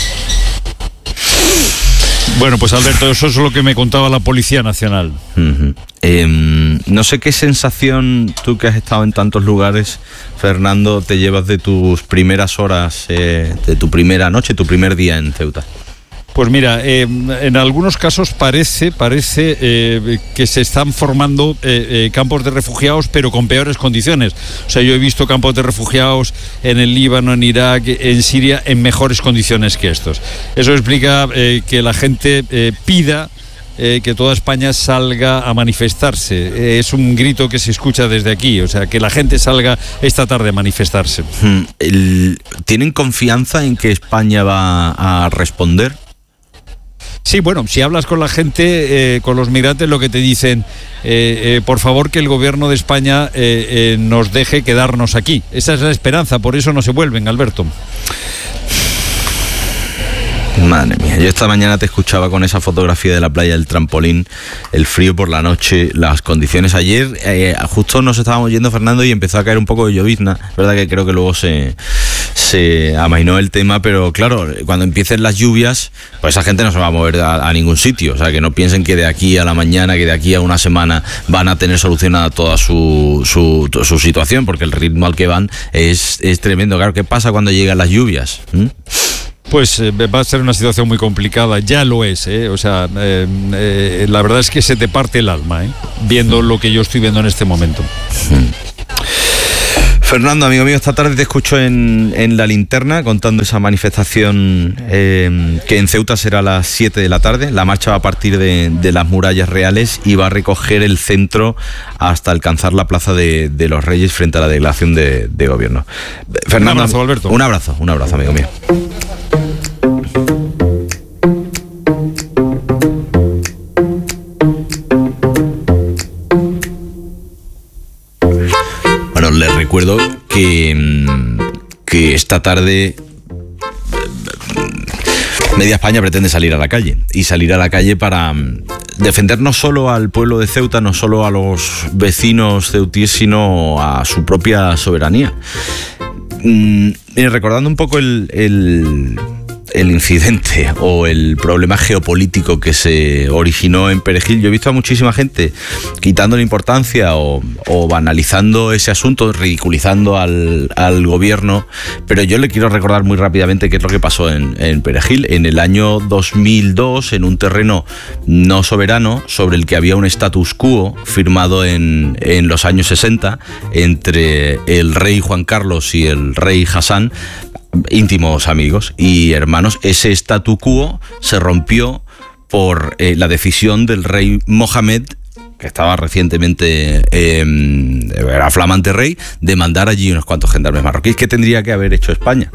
Bueno, pues Alberto, eso es lo que me contaba la Policía Nacional. Uh-huh. Eh, no sé qué sensación, tú que has estado en tantos lugares, Fernando, te llevas de tus primeras horas, eh, de tu primera noche, tu primer día en Ceuta. Pues mira, eh, en algunos casos parece, parece eh, que se están formando eh, eh, campos de refugiados, pero con peores condiciones. O sea, yo he visto campos de refugiados en el Líbano, en Irak, en Siria, en mejores condiciones que estos. Eso explica eh, que la gente eh, pida eh, que toda España salga a manifestarse. Eh, es un grito que se escucha desde aquí, o sea, que la gente salga esta tarde a manifestarse. Hmm. El, ¿Tienen confianza en que España va a responder? Sí, bueno, si hablas con la gente, eh, con los migrantes, lo que te dicen, eh, eh, por favor que el gobierno de España eh, eh, nos deje quedarnos aquí. Esa es la esperanza, por eso no se vuelven, Alberto. Madre mía, yo esta mañana te escuchaba con esa fotografía de la playa del trampolín, el frío por la noche, las condiciones. Ayer eh, justo nos estábamos yendo, Fernando, y empezó a caer un poco de llovizna. Es verdad que creo que luego se, se amainó el tema, pero claro, cuando empiecen las lluvias, pues esa gente no se va a mover a, a ningún sitio. O sea, que no piensen que de aquí a la mañana, que de aquí a una semana van a tener solucionada toda su, su, su situación, porque el ritmo al que van es, es tremendo. Claro, ¿qué pasa cuando llegan las lluvias? ¿Mm? Pues eh, va a ser una situación muy complicada, ya lo es, ¿eh? O sea, eh, eh, la verdad es que se te parte el alma, ¿eh? Viendo lo que yo estoy viendo en este momento. Fernando, amigo mío, esta tarde te escucho en, en La Linterna contando esa manifestación eh, que en Ceuta será a las siete de la tarde. La marcha va a partir de, de las murallas reales y va a recoger el centro hasta alcanzar la Plaza de, de los Reyes frente a la delegación de, de gobierno. Fernando, un abrazo, Alberto. Un abrazo, un abrazo, amigo mío. Bueno, les recuerdo que, que esta tarde Media España pretende salir a la calle y salir a la calle para defender no solo al pueblo de Ceuta, no solo a los vecinos ceutíes, sino a su propia soberanía. Mm, recordando un poco el, el, el incidente o el problema geopolítico que se originó en Perejil, yo he visto a muchísima gente quitándole importancia o, o banalizando ese asunto, ridiculizando al, al gobierno, pero yo le quiero recordar muy rápidamente qué es lo que pasó en, en Perejil. En el año dos mil dos, en un terreno no soberano sobre el que había un status quo firmado en, en los años sesenta entre el rey Juan Carlos y el rey Hassan, íntimos amigos y hermanos, ese statu quo se rompió por eh, la decisión del rey Mohamed, que estaba recientemente, eh, era flamante rey, de mandar allí unos cuantos gendarmes marroquíes. ¿Qué tendría que haber hecho España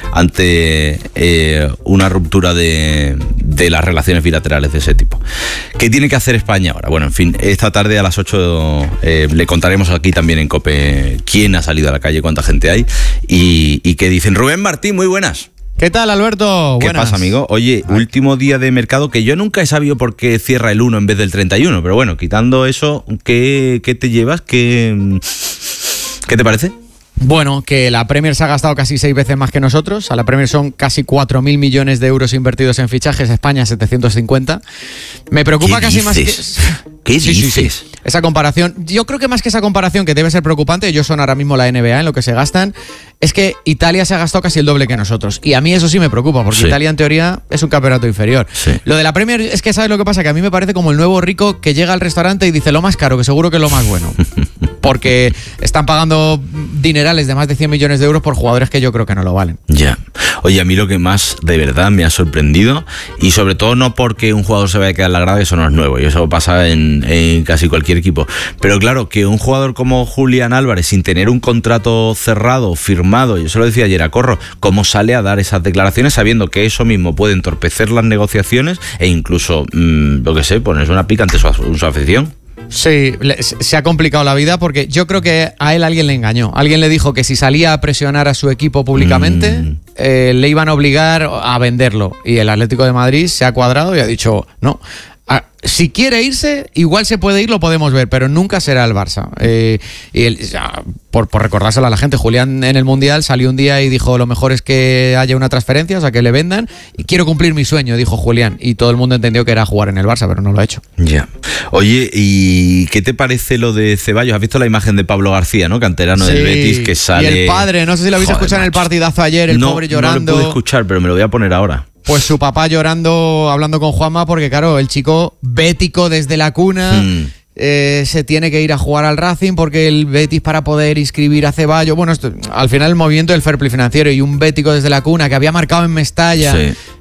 ante eh, una ruptura de, de las relaciones bilaterales de ese tipo? ¿Qué tiene que hacer España ahora? Bueno, en fin, esta tarde a las ocho eh, le contaremos aquí también en COPE quién ha salido a la calle, cuánta gente hay y, y qué dicen. Rubén Martín, muy buenas. ¿Qué tal, Alberto? ¿Qué Buenas. pasa, amigo? Oye, Ay. último día de mercado, que yo nunca he sabido por qué cierra el uno en vez del treinta y uno, pero bueno, quitando eso, ¿qué, qué te llevas? ¿Qué, ¿Qué te parece? Bueno, que la Premier se ha gastado casi seis veces más que nosotros. A la Premier son casi cuatro mil millones de euros invertidos en fichajes, España setecientos cincuenta. Me preocupa casi más que... ¿Qué sí, dices? Sí, sí. Esa comparación, yo creo que más que esa comparación, que debe ser preocupante, ellos son ahora mismo la N B A en lo que se gastan, es que Italia se ha gastado casi el doble que nosotros. Y a mí eso sí me preocupa, porque sí. Italia en teoría es un campeonato inferior. Sí. Lo de la Premier es que, ¿sabes lo que pasa? Que a mí me parece como el nuevo rico que llega al restaurante y dice lo más caro, que seguro que es lo más bueno. Porque están pagando dinerales de más de cien millones de euros por jugadores que yo creo que no lo valen. Ya. Oye, a mí lo que más de verdad me ha sorprendido, y sobre todo no porque un jugador se vaya a quedar en la grada, eso no es nuevo, y eso pasa en, en casi cualquier equipo. Pero claro, que un jugador como Julián Álvarez, sin tener un contrato cerrado, firmado, yo se lo decía ayer a Corro, cómo sale a dar esas declaraciones sabiendo que eso mismo puede entorpecer las negociaciones e incluso, mmm, lo que sé, ponerse una pica ante su, su afición. Sí, se ha complicado la vida porque yo creo que a él alguien le engañó. Alguien le dijo que si salía a presionar a su equipo públicamente, mm. eh, le iban a obligar a venderlo. Y el Atlético de Madrid se ha cuadrado y ha dicho, no, a, si quiere irse, igual se puede ir, lo podemos ver, pero nunca será el Barça. Eh, y el, ya, por, por recordárselo a la gente, Julián en el Mundial salió un día y dijo, lo mejor es que haya una transferencia, o sea, que le vendan, y quiero cumplir mi sueño, dijo Julián. Y todo el mundo entendió que era jugar en el Barça, pero no lo ha hecho. Ya. Oye, ¿y qué te parece lo de Ceballos? ¿Has visto la imagen de Pablo García, ¿no? Canterano sí, del Betis, que sale... Y el padre, no sé si lo habéis escuchado en el partidazo ayer, el no, pobre llorando. No lo pude escuchar, pero me lo voy a poner ahora. Pues su papá llorando, hablando con Juanma, porque claro, el chico bético desde la cuna, hmm. eh, se tiene que ir a jugar al Racing porque el Betis para poder inscribir a Ceballos, bueno, esto, al final el movimiento del fair play financiero, y un bético desde la cuna que había marcado en Mestalla, sí.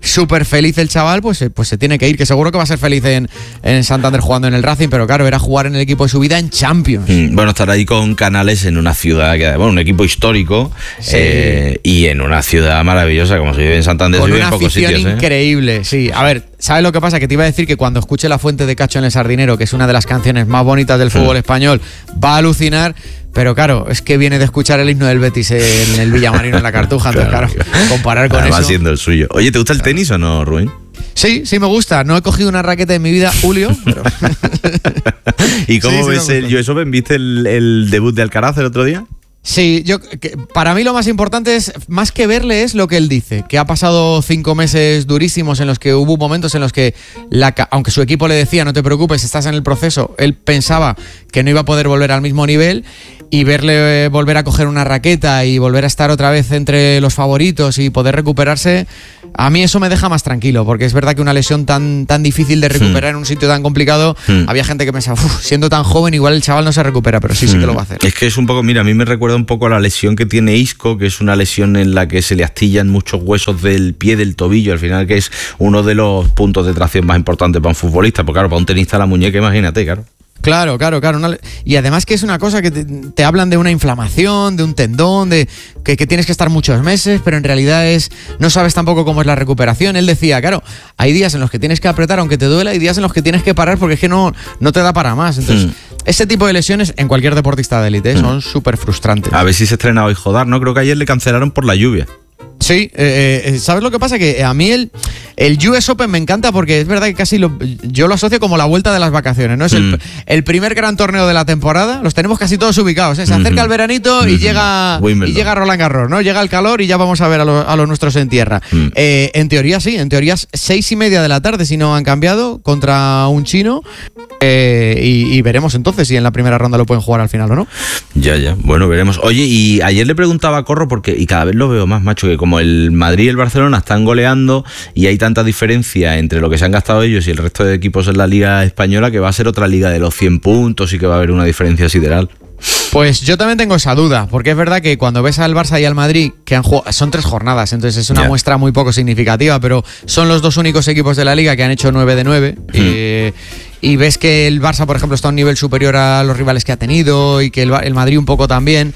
súper feliz el chaval, pues, pues se tiene que ir, que seguro que va a ser feliz en, en Santander jugando en el Racing, pero claro, era jugar en el equipo de su vida en Champions. Mm, bueno, estar ahí con Canales en una ciudad, que, bueno, un equipo histórico, sí. eh, y en una ciudad maravillosa, como se vive en Santander, con se vive una en pocos afición sitios. Increíble, ¿eh? Sí. A ver, ¿sabes lo que pasa? Que te iba a decir que cuando escuche La Fuente de Cacho en el Sardinero, que es una de las canciones más bonitas del fútbol mm. español, va a alucinar. Pero claro, es que viene de escuchar el himno del Betis en el Villamarino en la Cartuja, entonces claro, claro comparar con Además eso. siendo el suyo. Oye, ¿te gusta el tenis o no, Rubén? Sí, sí me gusta. No he cogido una raqueta en mi vida, Julio. Pero... ¿Y cómo sí, ves sí el U S Open? ¿Viste el, el debut de Alcaraz el otro día? Sí, yo que, para mí lo más importante es, más que verle, es lo que él dice, que ha pasado cinco meses durísimos en los que hubo momentos en los que, la, aunque su equipo le decía, no te preocupes, estás en el proceso, él pensaba que no iba a poder volver al mismo nivel, y verle volver a coger una raqueta y volver a estar otra vez entre los favoritos y poder recuperarse, a mí eso me deja más tranquilo, porque es verdad que una lesión tan, tan difícil de recuperar hmm. en un sitio tan complicado, hmm. había gente que pensaba, siendo tan joven igual el chaval no se recupera, pero sí, hmm. sí que lo va a hacer. Es que es un poco, mira, a mí me recuerda un poco a la lesión que tiene Isco, que es una lesión en la que se le astillan muchos huesos del pie, del tobillo, al final, que es uno de los puntos de tracción más importantes para un futbolista, porque claro, para un tenista la muñeca, imagínate, claro. Claro, claro, claro. Una, y además que es una cosa que te, te hablan de una inflamación, de un tendón, de que, que tienes que estar muchos meses, pero en realidad es no sabes tampoco cómo es la recuperación. Él decía, claro, hay días en los que tienes que apretar aunque te duela, y días en los que tienes que parar porque es que no, no te da para más. Entonces, mm. ese tipo de lesiones en cualquier deportista de élite mm. son súper frustrantes. A ver si se estrena hoy Jodar, ¿no? Creo que ayer le cancelaron por la lluvia. Sí, eh, eh, ¿sabes lo que pasa? Que a mí el, el U S Open me encanta porque es verdad que casi lo, yo lo asocio como la vuelta de las vacaciones, ¿no? Es mm. el, el primer gran torneo de la temporada, los tenemos casi todos ubicados, ¿eh? Se acerca mm-hmm. el veranito mm-hmm. y llega y llega Roland Garros, ¿no? Llega el calor y ya vamos a ver a, lo, a los nuestros en tierra. Mm. Eh, en teoría sí, en teoría es seis y media de la tarde si no han cambiado, contra un chino, eh, y, y veremos entonces si en la primera ronda lo pueden jugar al final o no. Ya, ya, bueno, veremos. Oye, y ayer le preguntaba a Corro, porque, y cada vez lo veo más, macho, que como el Madrid y el Barcelona están goleando y hay tanta diferencia entre lo que se han gastado ellos y el resto de equipos en la Liga Española, que va a ser otra liga de los cien puntos y que va a haber una diferencia sideral. Pues yo también tengo esa duda, porque es verdad que cuando ves al Barça y al Madrid, que han jugado, son tres jornadas, entonces es una yeah. muestra muy poco significativa, pero son los dos únicos equipos de la Liga que han hecho nueve de nueve. Mm. Eh, y ves que el Barça, por ejemplo, está a un nivel superior a los rivales que ha tenido, y que el, el Madrid un poco también.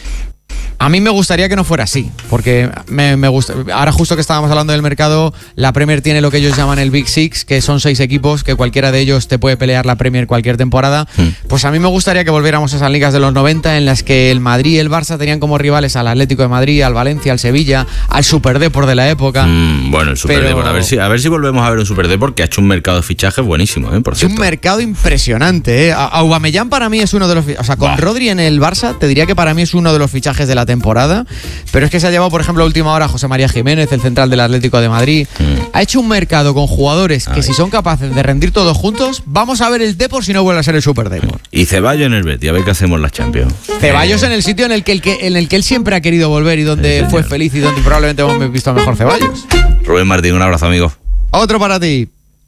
A mí me gustaría que no fuera así, porque me, me gusta. Ahora justo que estábamos hablando del mercado, la Premier tiene lo que ellos llaman el Big Six, que son seis equipos, que cualquiera de ellos te puede pelear la Premier cualquier temporada. Mm. Pues a mí me gustaría que volviéramos a esas ligas de los noventa en las que el Madrid y el Barça tenían como rivales al Atlético de Madrid, al Valencia, al Sevilla, al Super Depor de la época. Mm, bueno, el Super Pero... Depor, a ver si a ver si volvemos a ver un Super Depor que ha hecho un mercado de fichajes buenísimo, ¿eh? Por cierto. Es un mercado impresionante, ¿eh? Aubameyang para mí es uno de los, o sea, con bah. Rodri en el Barça te diría que para mí es uno de los fichajes de la temporada. Pero es que se ha llevado, por ejemplo, a última hora a José María Jiménez, el central del Atlético de Madrid. Mm. Ha hecho un mercado con jugadores que, Ay. si son capaces de rendir todos juntos, vamos a ver el Depor si no vuelve a ser el Super Depor. Y Ceballos en el Betis, a ver qué hacemos las Champions. Ceballos eh. en el sitio en el, que, el que, en el que él siempre ha querido volver y donde sí, fue feliz y donde probablemente hemos visto mejor Ceballos. Rubén Martín, un abrazo, amigo. Otro para ti.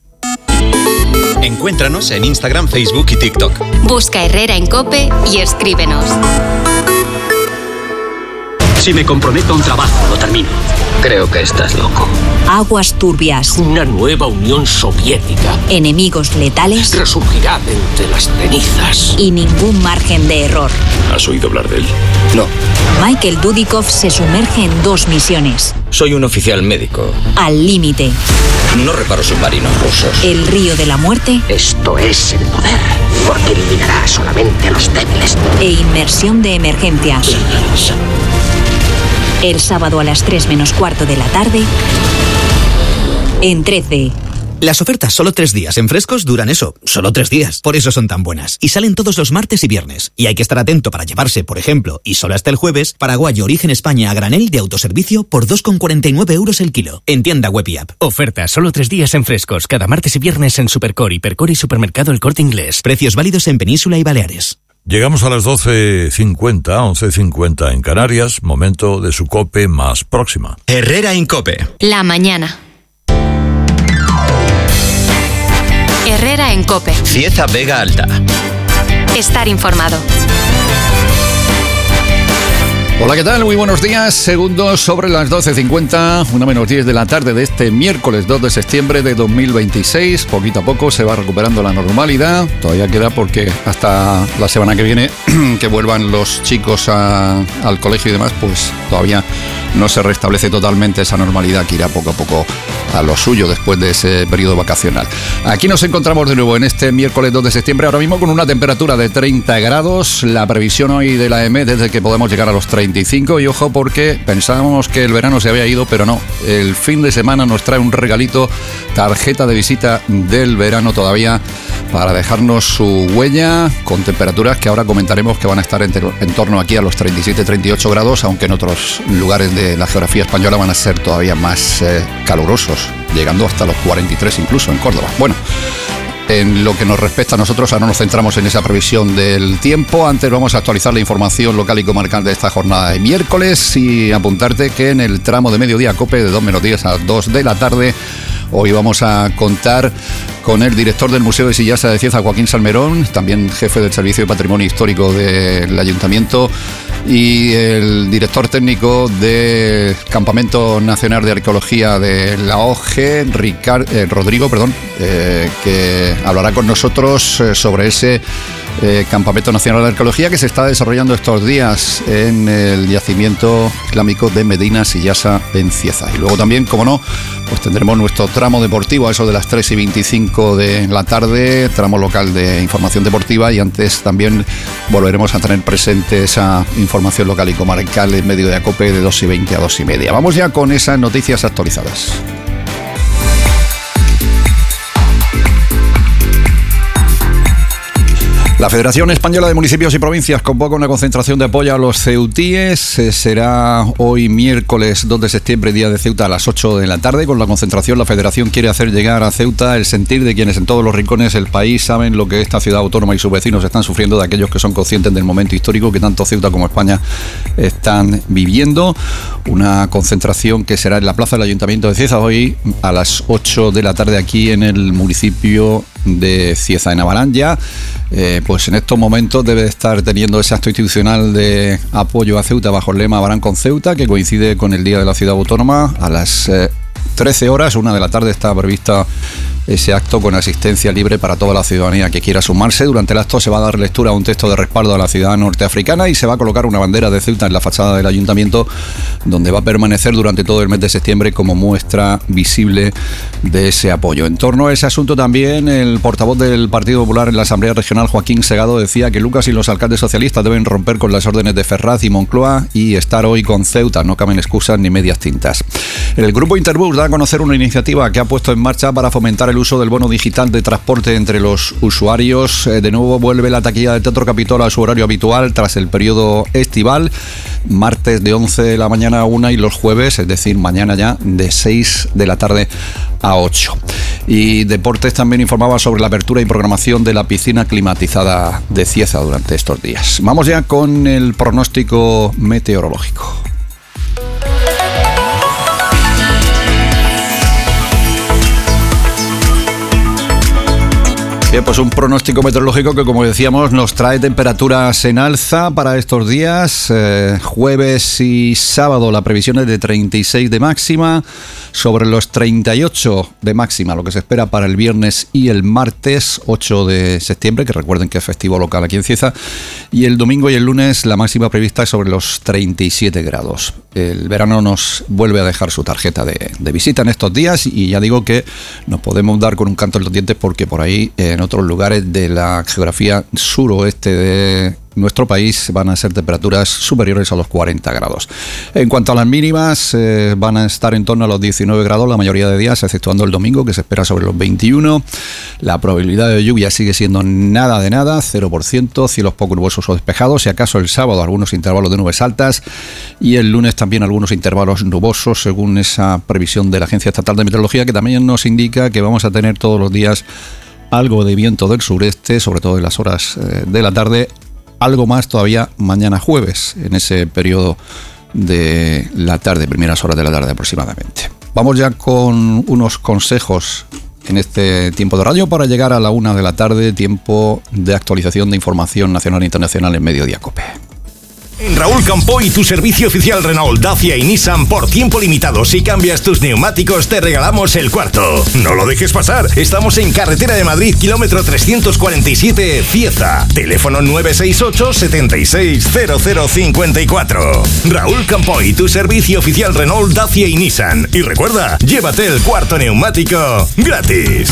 Encuéntranos en Instagram, Facebook y TikTok. Busca Herrera en COPE y escríbenos. Si me comprometo a un trabajo, lo termino. Creo que estás loco. Aguas turbias. Una nueva Unión Soviética. Enemigos letales. Resurgirá entre las cenizas. Y ningún margen de error. ¿Has oído hablar de él? No. Michael Dudikoff se sumerge en dos misiones. Soy un oficial médico. Al límite. No reparo submarinos rusos. El río de la muerte. Esto es el poder, porque eliminará solamente a los débiles. E inmersión de emergencia. El sábado a las tres menos cuarto de la tarde, en trece. Las ofertas solo tres días en Frescos duran eso, solo tres días. Por eso son tan buenas. Y salen todos los martes y viernes. Y hay que estar atento para llevarse, por ejemplo, y solo hasta el jueves, Paraguayo Origen España a granel de autoservicio por dos con cuarenta y nueve euros el kilo. En tienda web y app. Ofertas solo tres días en Frescos, cada martes y viernes en Supercore, Hipercore y Supermercado El Corte Inglés. Precios válidos en Península y Baleares. Llegamos a las doce cincuenta, once cincuenta en Canarias, momento de su COPE más próxima. Herrera en COPE. La mañana. Herrera en COPE. Cieza Vega Alta. Estar informado. Hola, ¿qué tal? Muy buenos días. Segundos sobre las doce cincuenta, una menos diez de la tarde de este miércoles dos de septiembre de dos mil veintiséis. Poquito a poco se va recuperando la normalidad. Todavía queda porque hasta la semana que viene que vuelvan los chicos a, al colegio y demás, pues todavía no se restablece totalmente esa normalidad que irá poco a poco a lo suyo después de ese periodo vacacional. Aquí nos encontramos de nuevo en este miércoles dos de septiembre, ahora mismo con una temperatura de treinta grados. La previsión hoy de la E M E desde que podemos llegar a los treinta y cinco, y ojo porque pensábamos que el verano se había ido, pero no. El fin de semana nos trae un regalito, tarjeta de visita del verano todavía, para dejarnos su huella, con temperaturas que ahora comentaremos que van a estar en, en torno aquí a los treinta y siete treinta y ocho grados, aunque en otros lugares de la geografía española van a ser todavía más eh, calurosos, llegando hasta los cuarenta y tres incluso en Córdoba. Bueno, en lo que nos respecta a nosotros, ahora nos centramos en esa previsión del tiempo. Antes vamos a actualizar la información local y comarcal de esta jornada de miércoles y apuntarte que en el tramo de mediodía COPE de dos menos diez a dos de la tarde, hoy vamos a contar con el director del Museo de Sillasa de Cieza, Joaquín Salmerón, también jefe del Servicio de Patrimonio Histórico del Ayuntamiento, y el director técnico del Campamento Nacional de Arqueología de la O G, Ricard, eh, Rodrigo, perdón, eh, que hablará con nosotros eh, sobre ese eh, Campamento Nacional de Arqueología que se está desarrollando estos días en el yacimiento islámico de Medina Sillasa en Cieza. Y luego también, como no, pues tendremos nuestro tramo deportivo a eso de las tres y veinticinco de la tarde, tramo local de información deportiva, y antes también volveremos a tener presente esa información local y comarcal en medio de ACOPE de dos y veinte a dos y media. Vamos ya con esas noticias actualizadas. La Federación Española de Municipios y Provincias convoca una concentración de apoyo a los ceutíes. Eh, será hoy miércoles dos de septiembre, día de Ceuta, a las ocho de la tarde. Con la concentración, la Federación quiere hacer llegar a Ceuta el sentir de quienes en todos los rincones del país saben lo que esta ciudad autónoma y sus vecinos están sufriendo, de aquellos que son conscientes del momento histórico que tanto Ceuta como España están viviendo. Una concentración que será en la plaza del Ayuntamiento de Cieza hoy a las ocho de la tarde aquí en el municipio de Cieza, en Abarán. Ya eh, pues en estos momentos debe estar teniendo ese acto institucional de apoyo a Ceuta bajo el lema Abarán con Ceuta, que coincide con el Día de la Ciudad Autónoma. A las eh, trece horas, una de la tarde, está prevista ese acto con asistencia libre para toda la ciudadanía que quiera sumarse. Durante el acto se va a dar lectura a un texto de respaldo a la ciudad norteafricana y se va a colocar una bandera de Ceuta en la fachada del ayuntamiento, donde va a permanecer durante todo el mes de septiembre como muestra visible de ese apoyo. En torno a ese asunto también, el portavoz del Partido Popular en la Asamblea Regional, Joaquín Segado, decía que Lucas y los alcaldes socialistas deben romper con las órdenes de Ferraz y Moncloa y estar hoy con Ceuta. No caben excusas ni medias tintas. El Grupo Interbus da a conocer una iniciativa que ha puesto en marcha para fomentar el uso del bono digital de transporte entre los usuarios. De nuevo vuelve la taquilla del Teatro Capitol a su horario habitual tras el periodo estival, martes de once de la mañana a una y los jueves, es decir, mañana ya, de seis de la tarde a ocho. Y Deportes también informaba sobre la apertura y programación de la piscina climatizada de Cieza durante estos días. Vamos ya con el pronóstico meteorológico. Bien, pues un pronóstico meteorológico que, como decíamos, nos trae temperaturas en alza para estos días. Eh, jueves y sábado la previsión es de treinta y seis de máxima, sobre los treinta y ocho de máxima, lo que se espera para el viernes y el martes ocho de septiembre, que recuerden que es festivo local aquí en Cieza, y el domingo y el lunes la máxima prevista es sobre los treinta y siete grados. El verano nos vuelve a dejar su tarjeta de, de visita en estos días, y ya digo que nos podemos dar con un canto en los dientes porque por ahí en otros lugares de la geografía suroeste de nuestro país van a ser temperaturas superiores a los cuarenta grados. En cuanto a las mínimas, eh, van a estar en torno a los diecinueve grados la mayoría de días, exceptuando el domingo, que se espera sobre los veintiuno. La probabilidad de lluvia sigue siendo nada de nada, cero por ciento, cielos poco nubosos o despejados, si acaso el sábado algunos intervalos de nubes altas, y el lunes también algunos intervalos nubosos, según esa previsión de la Agencia Estatal de Meteorología, que también nos indica que vamos a tener todos los días algo de viento del sureste, sobre todo en las horas eh, de la tarde, algo más todavía mañana jueves, en ese periodo de la tarde, primeras horas de la tarde aproximadamente. Vamos ya con unos consejos en este tiempo de radio para llegar a la una de la tarde, tiempo de actualización de información nacional e internacional en Mediodía COPE. En Raúl Campoy, tu servicio oficial Renault, Dacia y Nissan por tiempo limitado. Si cambias tus neumáticos, te regalamos el cuarto. No lo dejes pasar. Estamos en Carretera de Madrid, kilómetro trescientos cuarenta y siete, Cieza. Teléfono nueve seis ocho, setenta y seis, cero cero cincuenta y cuatro. Raúl Campoy, tu servicio oficial Renault, Dacia y Nissan. Y recuerda, llévate el cuarto neumático gratis.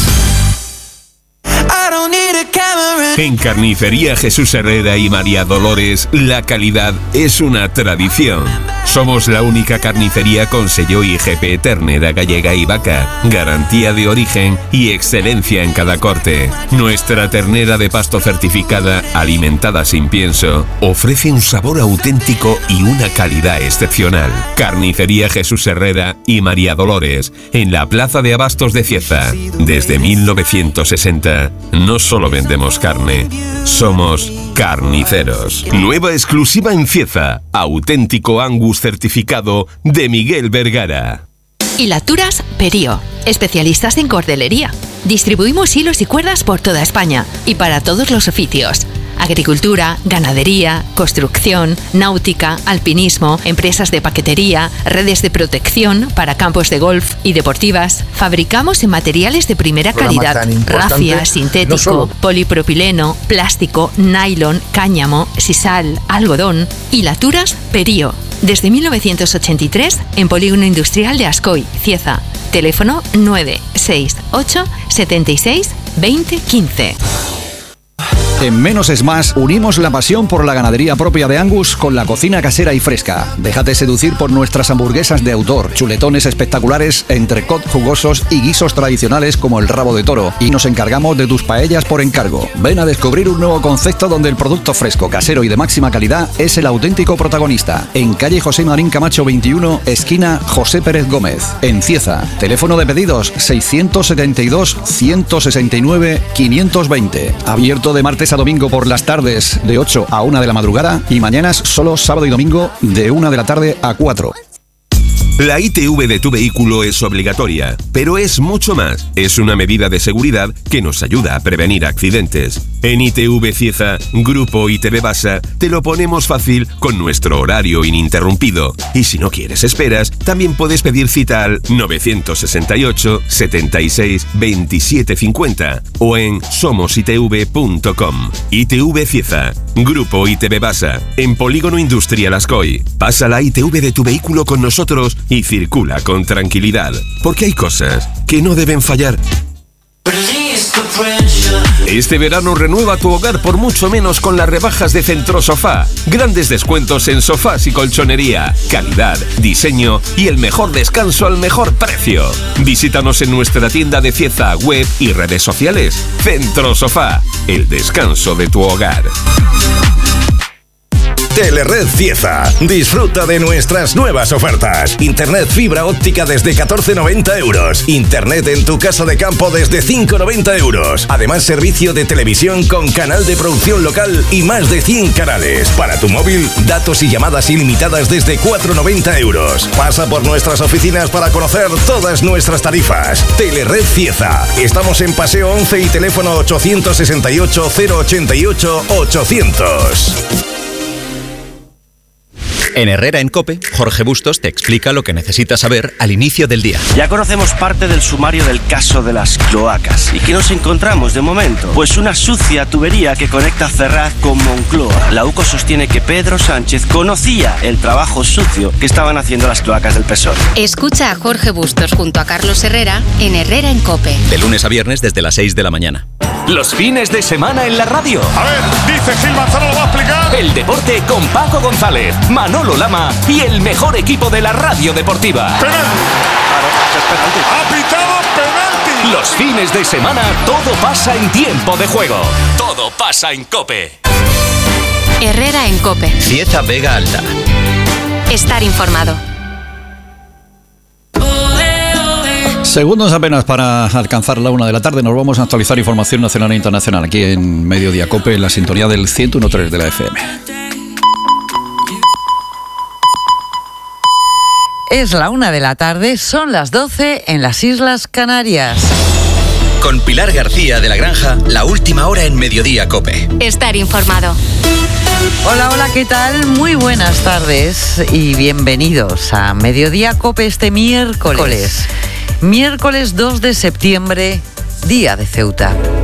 En Carnicería Jesús Herrera y María Dolores, la calidad es una tradición. Somos la única carnicería con sello I G P ternera gallega y vaca, garantía de origen y excelencia en cada corte. Nuestra ternera de pasto certificada, alimentada sin pienso, ofrece un sabor auténtico y una calidad excepcional. Carnicería Jesús Herrera y María Dolores, en la Plaza de Abastos de Cieza. Desde mil novecientos sesenta, no solo vendemos carne, somos carniceros. Nueva exclusiva en Cieza, auténtico Angus certificado de Miguel Vergara. Hilaturas Perío, especialistas en cordelería. Distribuimos hilos y cuerdas por toda España y para todos los oficios. Agricultura, ganadería, construcción, náutica, alpinismo, empresas de paquetería, redes de protección para campos de golf y deportivas. Fabricamos en materiales de primera calidad: rafia, sintético, no solo... polipropileno, plástico, nylon, cáñamo, sisal, algodón. Hilaturas Perío. Desde mil novecientos ochenta y tres en Polígono Industrial de Ascoy, Cieza. Teléfono nueve seis ocho, setenta y seis, veinte quince. En Menos es Más unimos la pasión por la ganadería propia de Angus con la cocina casera y fresca. Déjate seducir por nuestras hamburguesas de autor, chuletones espectaculares, entrecot jugosos y guisos tradicionales como el rabo de toro. Y nos encargamos de tus paellas por encargo. Ven a descubrir un nuevo concepto donde el producto fresco, casero y de máxima calidad es el auténtico protagonista. En calle José Marín Camacho veintiuno, esquina José Pérez Gómez, en Cieza. Teléfono de pedidos seiscientos setenta y dos, ciento sesenta y nueve, quinientos veinte. Abierto de martes a domingo por las tardes de ocho a una de la madrugada y mañanas solo sábado y domingo de una de la tarde a cuatro. La I T V de tu vehículo es obligatoria, pero es mucho más. Es una medida de seguridad que nos ayuda a prevenir accidentes. En I T V Cieza, Grupo I T V Basa, te lo ponemos fácil con nuestro horario ininterrumpido. Y si no quieres esperas, también puedes pedir cita al nueve seis ocho, setenta y seis, veintisiete cincuenta o en somos i t v punto com. I T V Cieza, Grupo I T V Basa, en Polígono Industrial Ascoy. Pasa la I T V de tu vehículo con nosotros y circula con tranquilidad, porque hay cosas que no deben fallar. Este verano renueva tu hogar por mucho menos con las rebajas de Centro Sofá. Grandes descuentos en sofás y colchonería, calidad, diseño y el mejor descanso al mejor precio. Visítanos en nuestra tienda de Cieza, web y redes sociales. Centro Sofá, el descanso de tu hogar. Telered Cieza. Disfruta de nuestras nuevas ofertas. Internet fibra óptica desde catorce noventa euros. Internet en tu casa de campo desde cinco noventa euros. Además, servicio de televisión con canal de producción local y más de cien canales. Para tu móvil, datos y llamadas ilimitadas desde cuatro noventa euros. Pasa por nuestras oficinas para conocer todas nuestras tarifas. Telered Cieza. Estamos en Paseo once y teléfono ochocientos sesenta y ocho, cero ochenta y ocho, ochocientos. En Herrera en COPE, Jorge Bustos te explica lo que necesitas saber al inicio del día. Ya conocemos parte del sumario del caso de las cloacas. ¿Y qué nos encontramos de momento? Pues una sucia tubería que conecta Ferraz con Moncloa. La U C O sostiene que Pedro Sánchez conocía el trabajo sucio que estaban haciendo las cloacas del P S O E. Escucha a Jorge Bustos junto a Carlos Herrera en Herrera en COPE. De lunes a viernes desde las seis de la mañana. Los fines de semana en la radio. A ver, dice Gil Manzano, lo va a explicar. El deporte con Paco González, Manolo Lama y el mejor equipo de la radio deportiva. ¡Penalti! Claro, es penalti. ¡Ha pitado penalti! Los fines de semana todo pasa en tiempo de juego. Todo pasa en COPE. Herrera en COPE. Cieza Vega Alta. Estar informado. Segundos apenas para alcanzar la una de la tarde. Nos vamos a actualizar información nacional e internacional aquí en Mediodía COPE, en la sintonía del ciento uno punto tres de la F M. Es la una de la tarde, son las doce en las Islas Canarias. Con Pilar García de la Granja, la última hora en Mediodía COPE. Estar informado. Hola, hola, ¿qué tal? Muy buenas tardes y bienvenidos a Mediodía Cope este miércoles. Miércoles dos de septiembre, día de Ceuta.